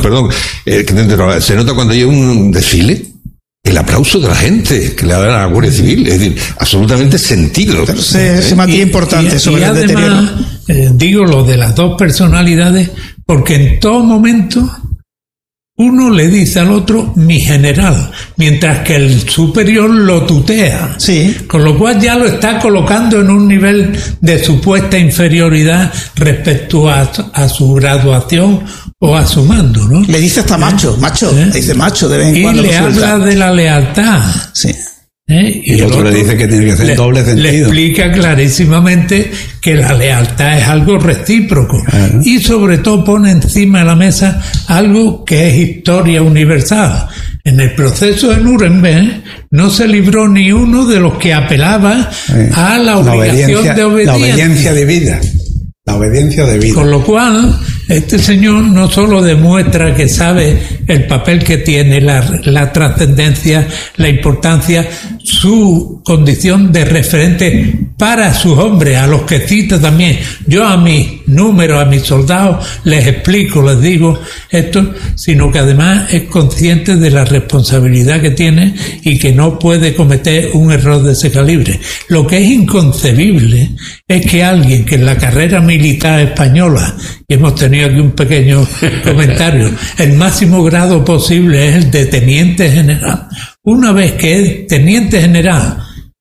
se nota cuando hay un desfile, el aplauso de la gente que le da a la Guardia Civil, es decir, absolutamente sentido. Ese matiz importante sobre el deterioro. Digo lo de las dos personalidades, porque en todo momento uno le dice al otro mi general, mientras que el superior lo tutea. Sí. Con lo cual ya lo está colocando en un nivel de supuesta inferioridad respecto a su graduación o a su mando, ¿no? Le dice hasta macho, le dice macho de vez en cuando. Y le habla de la lealtad. Sí. Y el otro le dice que tiene que hacer doble sentido. Le explica clarísimamente que la lealtad es algo recíproco. Claro. Y sobre todo pone encima de la mesa algo que es historia universal. En el proceso de Nuremberg no se libró ni uno de los que apelaba a la obligación de obediencia. La obediencia de vida. La obediencia de vida. Con lo cual, este señor no solo demuestra que sabe el papel que tiene, la trascendencia, la importancia, su condición de referente para sus hombres, a los que cita también. Yo a mis números, a mis soldados, les explico, les digo esto, sino que además es consciente de la responsabilidad que tiene y que no puede cometer un error de ese calibre. Lo que es inconcebible es que alguien que en la carrera militar española, y hemos tenido aquí un pequeño comentario, el máximo grado posible es el de teniente general. Una vez que es teniente general,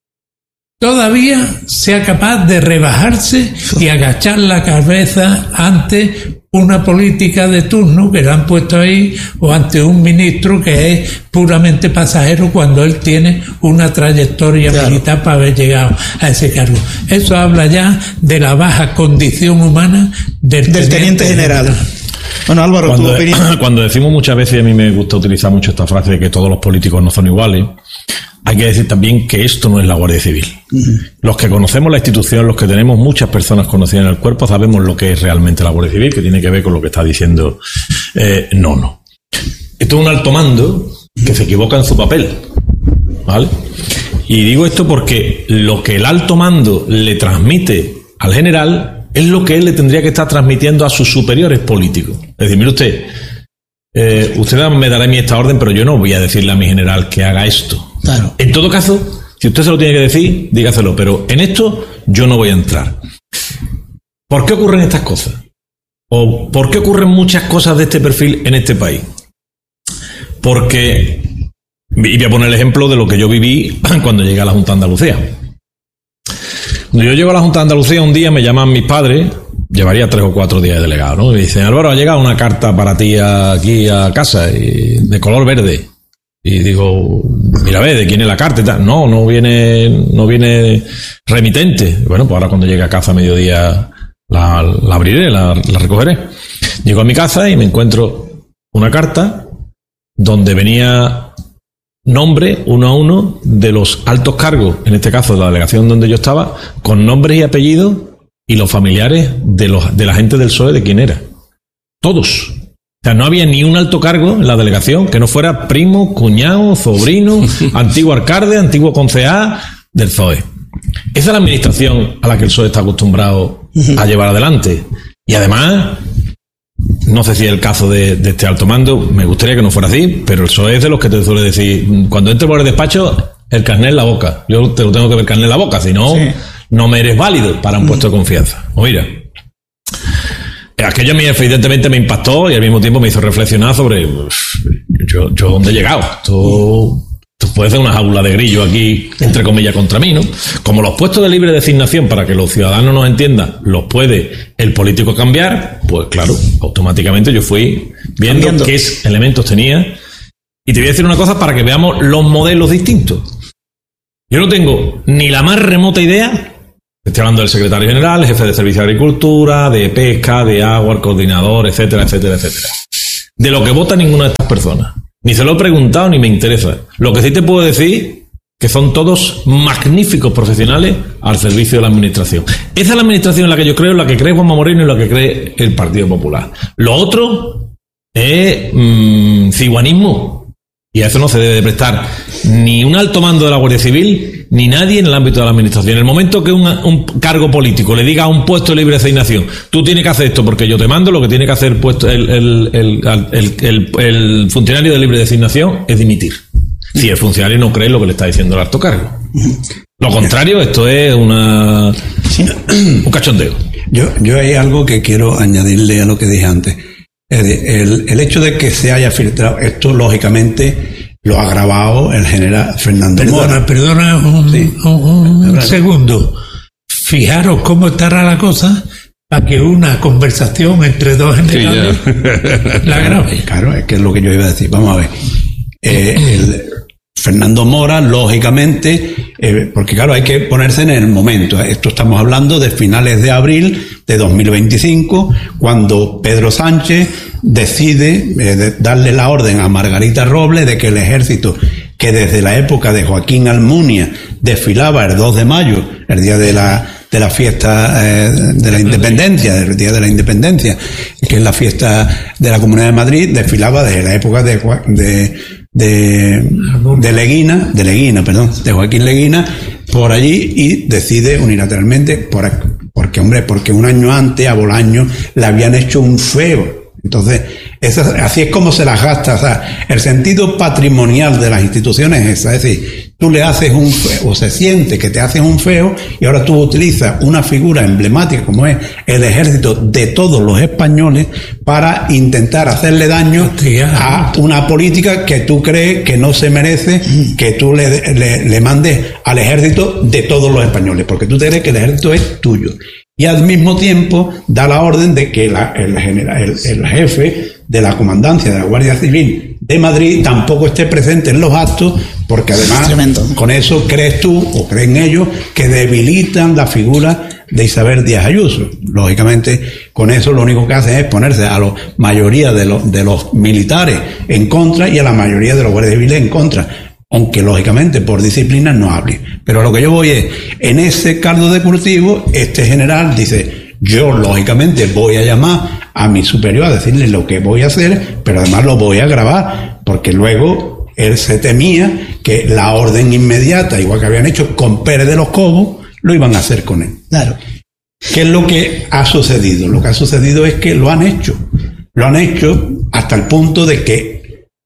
todavía sea capaz de rebajarse y agachar la cabeza ante una política de turno que le han puesto ahí, o ante un ministro que es puramente pasajero cuando él tiene una trayectoria militar para haber llegado a ese cargo. Eso habla ya de la baja condición humana del teniente general. Bueno, Álvaro, cuando decimos muchas veces, y a mí me gusta utilizar mucho esta frase de que todos los políticos no son iguales, hay que decir también que esto no es la Guardia Civil. Los que conocemos la institución, los que tenemos muchas personas conocidas en el cuerpo, sabemos lo que es realmente la Guardia Civil, que tiene que ver con lo que está diciendo Nono. Esto es un alto mando que se equivoca en su papel, ¿vale? Y digo esto porque lo que el alto mando le transmite al general es lo que él le tendría que estar transmitiendo a sus superiores políticos. Es decir, mire usted, usted me dará a mí esta orden, pero yo no voy a decirle a mi general que haga esto. Claro. En todo caso, si usted se lo tiene que decir, dígaselo, pero en esto yo no voy a entrar. ¿Por qué ocurren estas cosas? ¿O por qué ocurren muchas cosas de este perfil en este país? Porque, y voy a poner el ejemplo de lo que yo viví cuando llegué a la Junta de Andalucía. Cuando yo llego a la Junta de Andalucía, un día me llaman mis padres, llevaría 3 o 4 días de delegado, ¿no? Y dicen, Álvaro, ha llegado una carta para ti aquí a casa, de color verde. Y digo, mira, ve, ¿de quién es la carta y tal? No viene remitente. Bueno, pues ahora cuando llegue a casa a mediodía la abriré, la recogeré. Llego a mi casa y me encuentro una carta donde venía nombre uno a uno de los altos cargos, en este caso de la delegación donde yo estaba, con nombres y apellidos y los familiares de la gente del PSOE de quién era. Todos. O sea, no había ni un alto cargo en la delegación que no fuera primo, cuñado, sobrino, antiguo alcalde, antiguo concejal del PSOE. Esa es la administración a la que el PSOE está acostumbrado a llevar adelante. Y además, no sé si es el caso de este alto mando, me gustaría que no fuera así, pero el PSOE es de los que te suele decir, cuando entres por el despacho, el carnet en la boca. Yo te lo tengo que ver el carnet en la boca, si no, no me eres válido para un puesto de confianza. O mira, aquello a mí evidentemente me impactó y al mismo tiempo me hizo reflexionar sobre yo dónde he llegado. Esto puede ser una jaula de grillo aquí, entre comillas, contra mí, ¿no? Como los puestos de libre designación, para que los ciudadanos nos entiendan, los puede el político cambiar, pues claro, automáticamente yo fui viendo qué elementos tenía. Y te voy a decir una cosa para que veamos los modelos distintos. Yo no tengo ni la más remota idea, estoy hablando del secretario general, el jefe de Servicio de Agricultura, de Pesca, de Agua, el coordinador, etcétera, etcétera, etcétera, de lo que vota ninguna de estas personas. Ni se lo he preguntado ni me interesa. Lo que sí te puedo decir que son todos magníficos profesionales al servicio de la administración. Esa es la administración en la que yo creo, en la que cree Juanma Moreno y en la que cree el Partido Popular. Lo otro es ciguanismo. Y a eso no se debe de prestar ni un alto mando de la Guardia Civil, ni nadie en el ámbito de la administración. En el momento que un cargo político le diga a un puesto de libre designación, tú tienes que hacer esto porque yo te mando, lo que tiene que hacer el funcionario de libre designación es dimitir. Si el funcionario no cree lo que le está diciendo el alto cargo. Lo contrario, esto es un cachondeo. Yo hay algo que quiero añadirle a lo que dije antes. El hecho de que se haya filtrado esto, lógicamente, lo ha grabado el general Fernando Mora. Perdona un segundo. Fijaros cómo estará la cosa para que una conversación entre dos generales la grabe. Claro, es que es lo que yo iba a decir. Vamos a ver. Fernando Mora, lógicamente, porque claro, hay que ponerse en el momento. Esto estamos hablando de finales de abril de 2025, cuando Pedro Sánchez decide darle la orden a Margarita Robles de que el ejército, que desde la época de Joaquín Almunia desfilaba el 2 de mayo, el día de la fiesta de la independencia, del día de la independencia, que es la fiesta de la Comunidad de Madrid, desfilaba desde la época de Joaquín Leguina, por allí, y decide unilateralmente, porque un año antes a Bolaño le habían hecho un feo. Entonces, así es como se las gasta. O sea, el sentido patrimonial de las instituciones es esa. Es decir, tú le haces un feo, o se siente que te haces un feo, y ahora tú utilizas una figura emblemática como es el ejército de todos los españoles para intentar hacerle daño a una política que tú crees que no se merece que tú le mandes al ejército de todos los españoles, porque tú crees que el ejército es tuyo. Y al mismo tiempo da la orden de que el jefe de la comandancia de la Guardia Civil de Madrid tampoco esté presente en los actos, porque además con eso crees tú, o creen ellos, que debilitan la figura de Isabel Díaz Ayuso. Lógicamente, con eso lo único que hacen es ponerse a la mayoría de los militares en contra y a la mayoría de los guardias civiles en contra. Aunque lógicamente por disciplina no hable. Pero lo que yo voy es, en ese caldo de cultivo, este general dice, yo lógicamente voy a llamar a mi superior a decirle lo que voy a hacer, pero además lo voy a grabar, porque luego él se temía que la orden inmediata, igual que habían hecho con Pérez de los Cobos, lo iban a hacer con él. Claro. ¿Qué es lo que ha sucedido? Lo que ha sucedido es que lo han hecho. Lo han hecho hasta el punto de que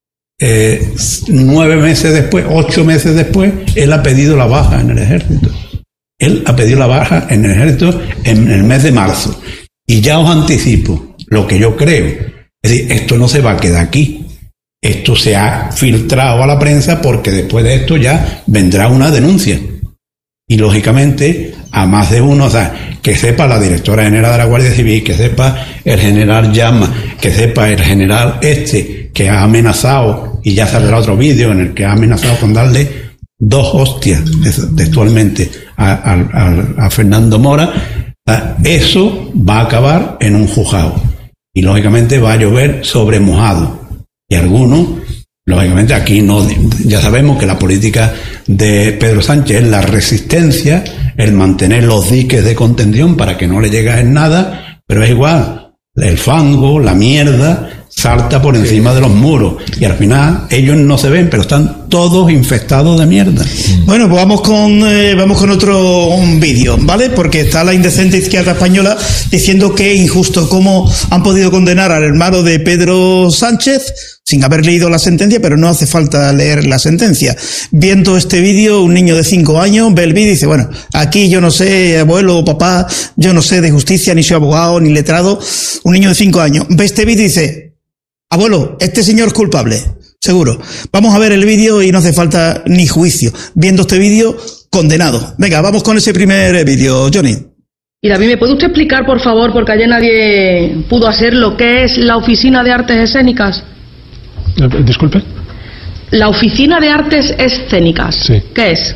9 meses después, 8 meses después, él ha pedido la baja en el ejército. Él ha pedido la baja en el ejército en el mes de marzo. Y ya os anticipo lo que yo creo. Es decir, esto no se va a quedar aquí. Esto se ha filtrado a la prensa, porque después de esto ya vendrá una denuncia. Y lógicamente, a más de uno, o sea, que sepa la directora general de la Guardia Civil, que sepa el general Llama, que sepa el general que ha amenazado, y ya saldrá otro vídeo en el que ha amenazado con darle 2 hostias textualmente a Fernando Mora. Eso va a acabar en un juzgado, y lógicamente va a llover sobre mojado, y algunos, lógicamente aquí no, ya sabemos que la política de Pedro Sánchez es la resistencia, el mantener los diques de contención para que no le llegue en nada, pero es igual, el fango, la mierda salta por encima de los muros, y al final ellos no se ven, pero están todos infestados de mierda. Bueno, pues vamos con otro vídeo, ¿vale? Porque está la indecente izquierda española diciendo que es injusto cómo han podido condenar al hermano de Pedro Sánchez sin haber leído la sentencia, pero no hace falta leer la sentencia. Viendo este vídeo, un niño de 5 años ve el vídeo y dice, bueno, aquí yo no sé, abuelo o papá, yo no sé de justicia, ni soy abogado, ni letrado. Un niño de 5 años ve este vídeo y dice, abuelo, este señor es culpable. seguro. Vamos a ver el vídeo y no hace falta ni juicio. Viendo este vídeo, condenado. Venga, vamos con ese primer vídeo, Johnny. Y David, ¿me puede usted explicar, por favor, porque ayer nadie pudo hacer lo que es la Oficina de Artes Escénicas? Disculpe. La Oficina de Artes Escénicas. Sí. ¿Qué es?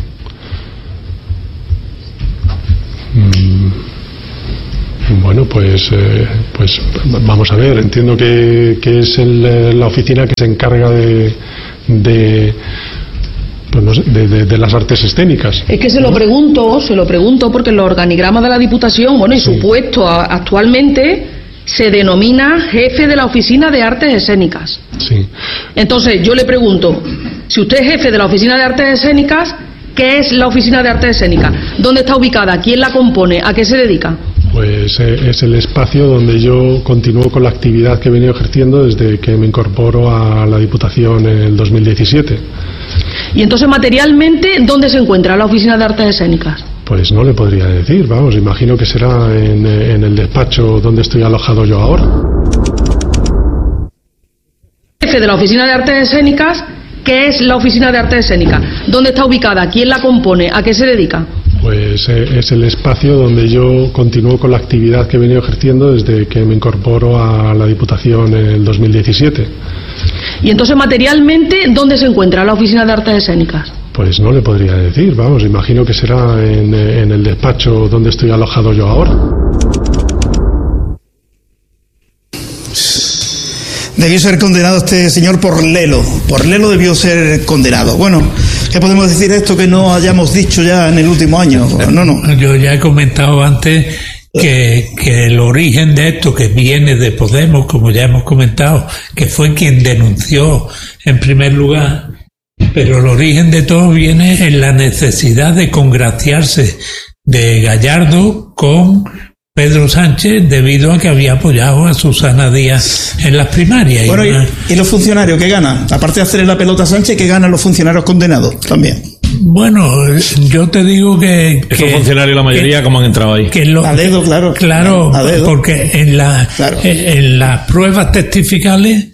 Bueno, pues vamos a ver. Entiendo que es la oficina que se encarga de las artes escénicas. Es que se lo pregunto porque en los organigramas de la Diputación, bueno, y su puesto actualmente se denomina jefe de la Oficina de Artes Escénicas. Sí. Entonces, yo le pregunto, si usted es jefe de la Oficina de Artes Escénicas, ¿qué es la Oficina de Artes Escénicas? ¿Dónde está ubicada? ¿Quién la compone? ¿A qué se dedica? Pues es el espacio donde yo continúo con la actividad que he venido ejerciendo desde que me incorporo a la Diputación en el 2017. Y entonces, materialmente, ¿dónde se encuentra la Oficina de Artes Escénicas? Pues no le podría decir, vamos, imagino que será en el despacho donde estoy alojado yo ahora. Jefe de la Oficina de Artes Escénicas, ¿qué es la Oficina de Artes Escénicas? ¿Dónde está ubicada? ¿Quién la compone? ¿A qué se dedica? Pues es el espacio donde yo continúo con la actividad que he venido ejerciendo desde que me incorporo a la Diputación en el 2017. Y entonces, materialmente, ¿dónde se encuentra la Oficina de Artes Escénicas? Pues no le podría decir, vamos, imagino que será en el despacho donde estoy alojado yo ahora. Debió ser condenado este señor por Lelo. Por Lelo debió ser condenado. Bueno, ¿qué podemos decir de esto que no hayamos dicho ya en el último año? No. Yo ya he comentado antes que el origen de esto, que viene de Podemos, como ya hemos comentado, que fue quien denunció en primer lugar, pero el origen de todo viene en la necesidad de congraciarse de Gallardo con Pedro Sánchez debido a que había apoyado a Susana Díaz en las primarias. Bueno, ¿y los funcionarios qué ganan? Aparte de hacerle la pelota a Sánchez, ¿qué ganan los funcionarios condenados también? Bueno, yo te digo que esos funcionarios, la mayoría, ¿cómo han entrado ahí? A dedo, claro. Claro, a dedo. Porque en las pruebas testificales,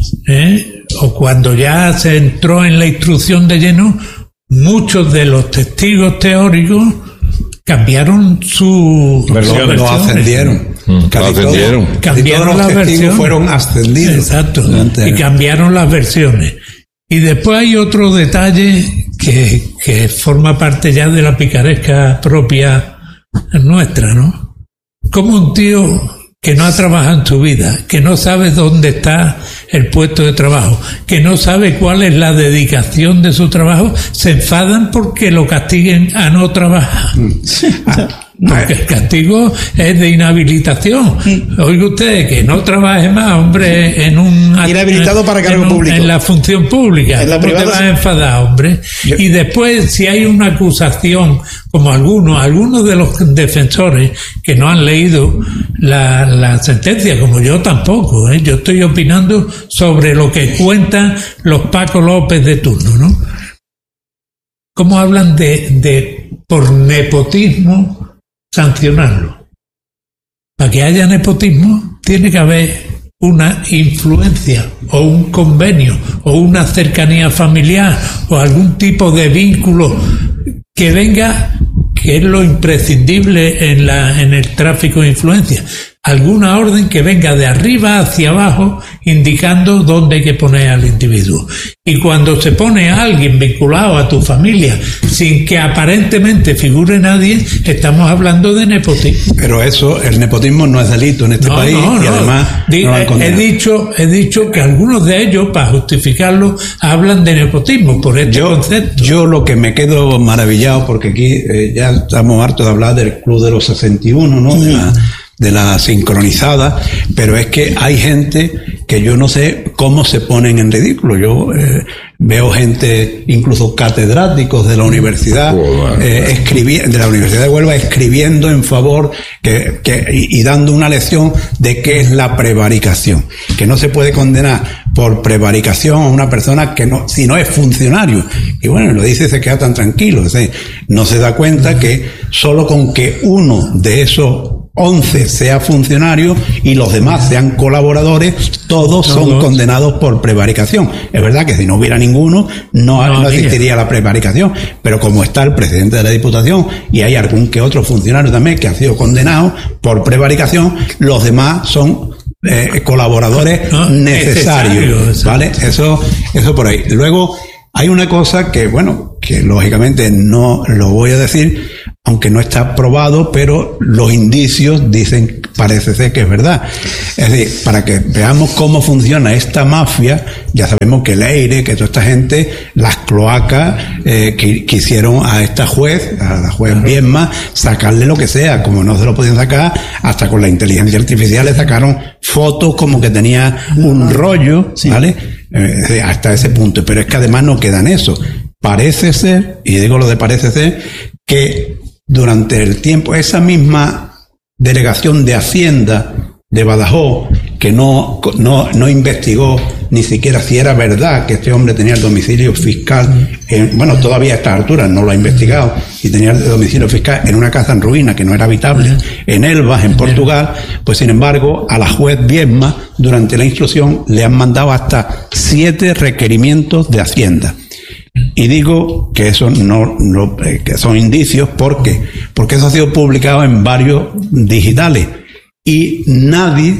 o cuando ya se entró en la instrucción de lleno, muchos de los testigos teóricos cambiaron su versión, lo ascendieron. Cambiaron las versiones. Fueron ascendidos. Exacto. Y cambiaron las versiones. Y después hay otro detalle que forma parte ya de la picaresca propia nuestra, ¿no? Como un tío que no ha trabajado en su vida, que no sabe dónde está el puesto de trabajo, que no sabe cuál es la dedicación de su trabajo, se enfadan porque lo castiguen a no trabajar. Porque el castigo es de inhabilitación. Oiga usted, que no trabaje más, hombre, inhabilitado para cargo público. En la función pública. ¿Cómo te vas a enfadar, hombre? Y después, si hay una acusación, como algunos de los defensores que no han leído la sentencia, como yo tampoco, yo estoy opinando sobre lo que cuentan los Paco López de turno, ¿no? ¿Cómo hablan de por nepotismo sancionarlo? Para que haya nepotismo tiene que haber una influencia o un convenio o una cercanía familiar o algún tipo de vínculo que venga, que es lo imprescindible en el tráfico de influencia. Alguna orden que venga de arriba hacia abajo indicando dónde hay que poner al individuo. Y cuando se pone a alguien vinculado a tu familia sin que aparentemente figure nadie, estamos hablando de nepotismo. Pero el nepotismo no es delito en este país y además no han condenado. He dicho que algunos de ellos, para justificarlo, hablan de nepotismo por este concepto. Yo lo que me quedo maravillado, porque aquí ya estamos hartos de hablar del Club de los 61, ¿no? De la sincronizada, pero es que hay gente que yo no sé cómo se ponen en ridículo. Yo veo gente, incluso catedráticos de la universidad, de la Universidad de Huelva, escribiendo en favor y dando una lección de qué es la prevaricación, que no se puede condenar por prevaricación a una persona que no, si no es funcionario. Y bueno, lo dice, se queda tan tranquilo, no se da cuenta que solo con que uno de esos 11 sea funcionario y los demás sean colaboradores, todos son condenados por prevaricación. Es verdad que si no hubiera ninguno, no existiría la prevaricación, pero como está el presidente de la Diputación y hay algún que otro funcionario también que ha sido condenado por prevaricación, los demás son colaboradores necesarios, ¿vale? Eso por ahí. Luego, hay una cosa que, bueno, que lógicamente no lo voy a decir, aunque no está probado, pero los indicios dicen, parece ser que es verdad. Es decir, para que veamos cómo funciona esta mafia, ya sabemos que Leire, que toda esta gente, las cloacas, quisieron a esta juez, a la juez Viedma, sacarle lo que sea, como no se lo podían sacar, hasta con la inteligencia artificial le sacaron fotos como que tenía un rollo, ¿vale? Hasta ese punto, pero es que además no queda en eso. Parece ser, y digo lo de parece ser, que durante el tiempo, esa misma delegación de Hacienda de Badajoz, que no investigó ni siquiera si era verdad que este hombre tenía el domicilio fiscal, todavía a estas alturas no lo ha investigado, y tenía el domicilio fiscal en una casa en ruina que no era habitable, en Elvas, en Portugal, pues sin embargo, a la juez Viedma, durante la instrucción, le han mandado hasta 7 requerimientos de Hacienda. Y digo que eso que son indicios porque eso ha sido publicado en varios digitales y nadie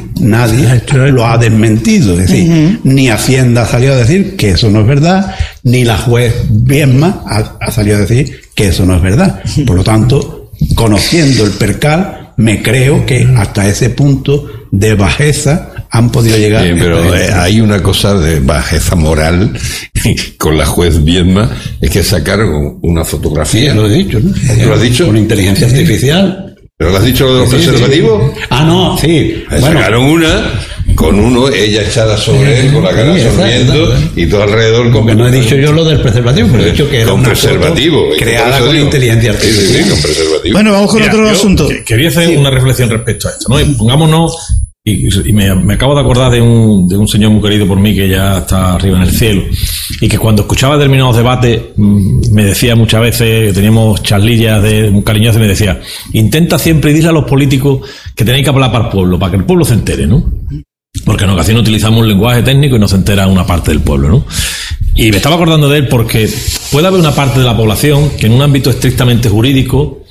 lo ha desmentido. Es decir, ni Hacienda ha salido a decir que eso no es verdad, ni la juez Viedma ha salido a decir que eso no es verdad. Por lo tanto, conociendo el percal, me creo que hasta ese punto de bajeza han podido llegar. Bien, pero hay una cosa de bajeza moral con la juez Viedma, es que sacaron una fotografía. Lo he dicho, ¿no? ¿Lo has dicho? Con inteligencia artificial. ¿Pero lo has dicho lo de los preservativos? Sí. Ah, no, sí. Sacaron una con ella echada sobre él, con la cara sonriendo, y todo alrededor. Porque no he dicho yo lo del preservativo, pero he dicho que era con una preservativo, foto creada con inteligencia artificial. Sí, con preservativo. Bueno, vamos con otro asunto. Quería hacer una reflexión respecto a esto, ¿no? Y pongámonos, y me acabo de acordar de un señor muy querido por mí que ya está arriba en el cielo, y que cuando escuchaba determinados debates me decía muchas veces, teníamos charlillas muy cariñosas, y me decía: intenta siempre decirle a los políticos que tenéis que hablar para el pueblo, para que el pueblo se entere, ¿no? Porque en ocasiones utilizamos un lenguaje técnico y no se entera una parte del pueblo, ¿no? Y me estaba acordando de él porque puede haber una parte de la población que en un ámbito estrictamente jurídico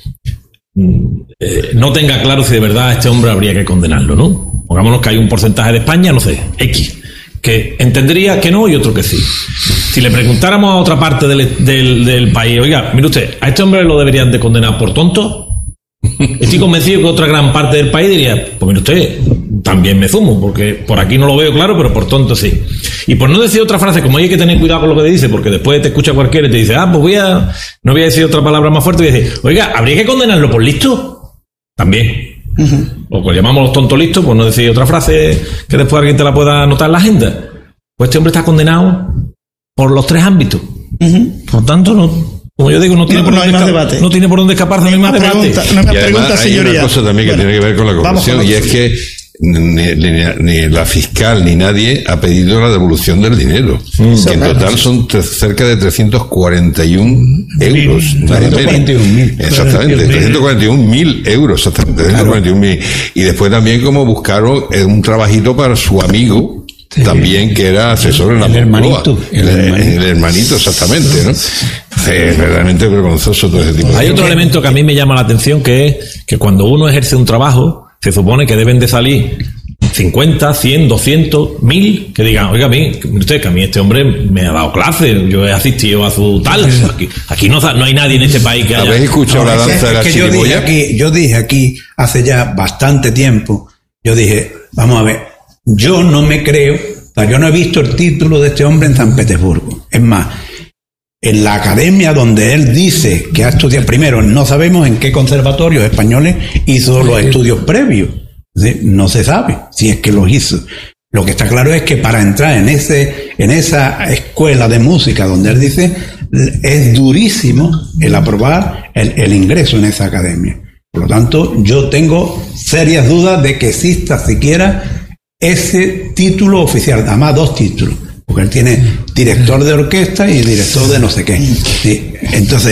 no tenga claro si de verdad a este hombre habría que condenarlo, ¿no? Pongámonos que hay un porcentaje de España, no sé, X, que entendería que no y otro que sí. Si le preguntáramos a otra parte del país, oiga, mire usted, ¿a este hombre lo deberían de condenar por tonto? Estoy convencido que otra gran parte del país diría: pues mire usted, también me zumo, porque por aquí no lo veo claro, pero por tonto sí. Y por no decir otra frase, como hay que tener cuidado con lo que te dice, porque después te escucha cualquiera y te dice: pues no voy a decir otra palabra más fuerte, voy a decir: oiga, ¿habría que condenarlo por listo? También. O pues llamamos los tontos listos, por no decir otra frase que después alguien te la pueda anotar en la agenda. Pues este hombre está condenado por los 3 ámbitos. Por tanto, como yo digo, no tiene por dónde escaparse, no hay más debate. Y además hay una cosa también que tiene que ver con la corrupción, y es que ni la fiscal ni nadie ha pedido la devolución del dinero, que en total son cerca de 341 euros. 341.000. Exactamente, 341.000 euros, exactamente, 341.000. Y después también como buscaron un trabajito para su amigo, también, que era asesor en la Moncloa. El hermanito, exactamente, ¿no? Es verdaderamente vergonzoso todo ese tipo de cosas. Hay otro elemento que a mí me llama la atención, que es que cuando uno ejerce un trabajo, se supone que deben de salir 50, 100, 200, 1000, que digan: oiga, usted, que a mí este hombre me ha dado clase, yo he asistido a su tal. Aquí no hay nadie en este país que haya... ¿Habéis escuchado la danza de la chirimoya? Yo dije aquí, hace ya bastante tiempo, yo dije: vamos a ver, yo no me creo, yo no he visto el título de este hombre en San Petersburgo. Es más, en la academia donde él dice que ha estudiado, primero, no sabemos en qué conservatorios españoles hizo los estudios previos. No se sabe si es que los hizo. Lo que está claro es que para entrar en esa escuela de música donde él dice, es durísimo el aprobar el ingreso en esa academia. Por lo tanto, yo tengo serias dudas de que exista siquiera ese título oficial, además 2 títulos. Porque él tiene director de orquesta y director de no sé qué. Sí. Entonces,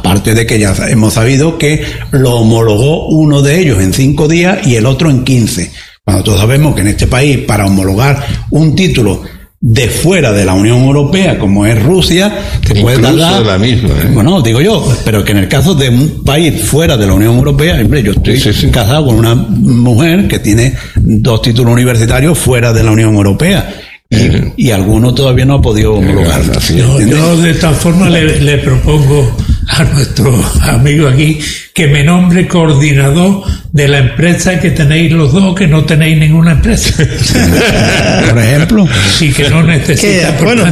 Aparte de que ya hemos sabido que lo homologó uno de ellos en 5 días y el otro en 15. Cuando todos sabemos que en este país, para homologar un título de fuera de la Unión Europea, como es Rusia, te puede tardar la misma, bueno, digo yo, pero que en el caso de un país fuera de la Unión Europea, hombre, yo estoy casado con una mujer que tiene 2 títulos universitarios fuera de la Unión Europea. Y alguno todavía no ha podido homologar. Yo de tal forma le propongo a nuestro amigo aquí que me nombre coordinador de la empresa que tenéis los dos, que no tenéis ninguna empresa. Por ejemplo. Y que no necesita. Bueno,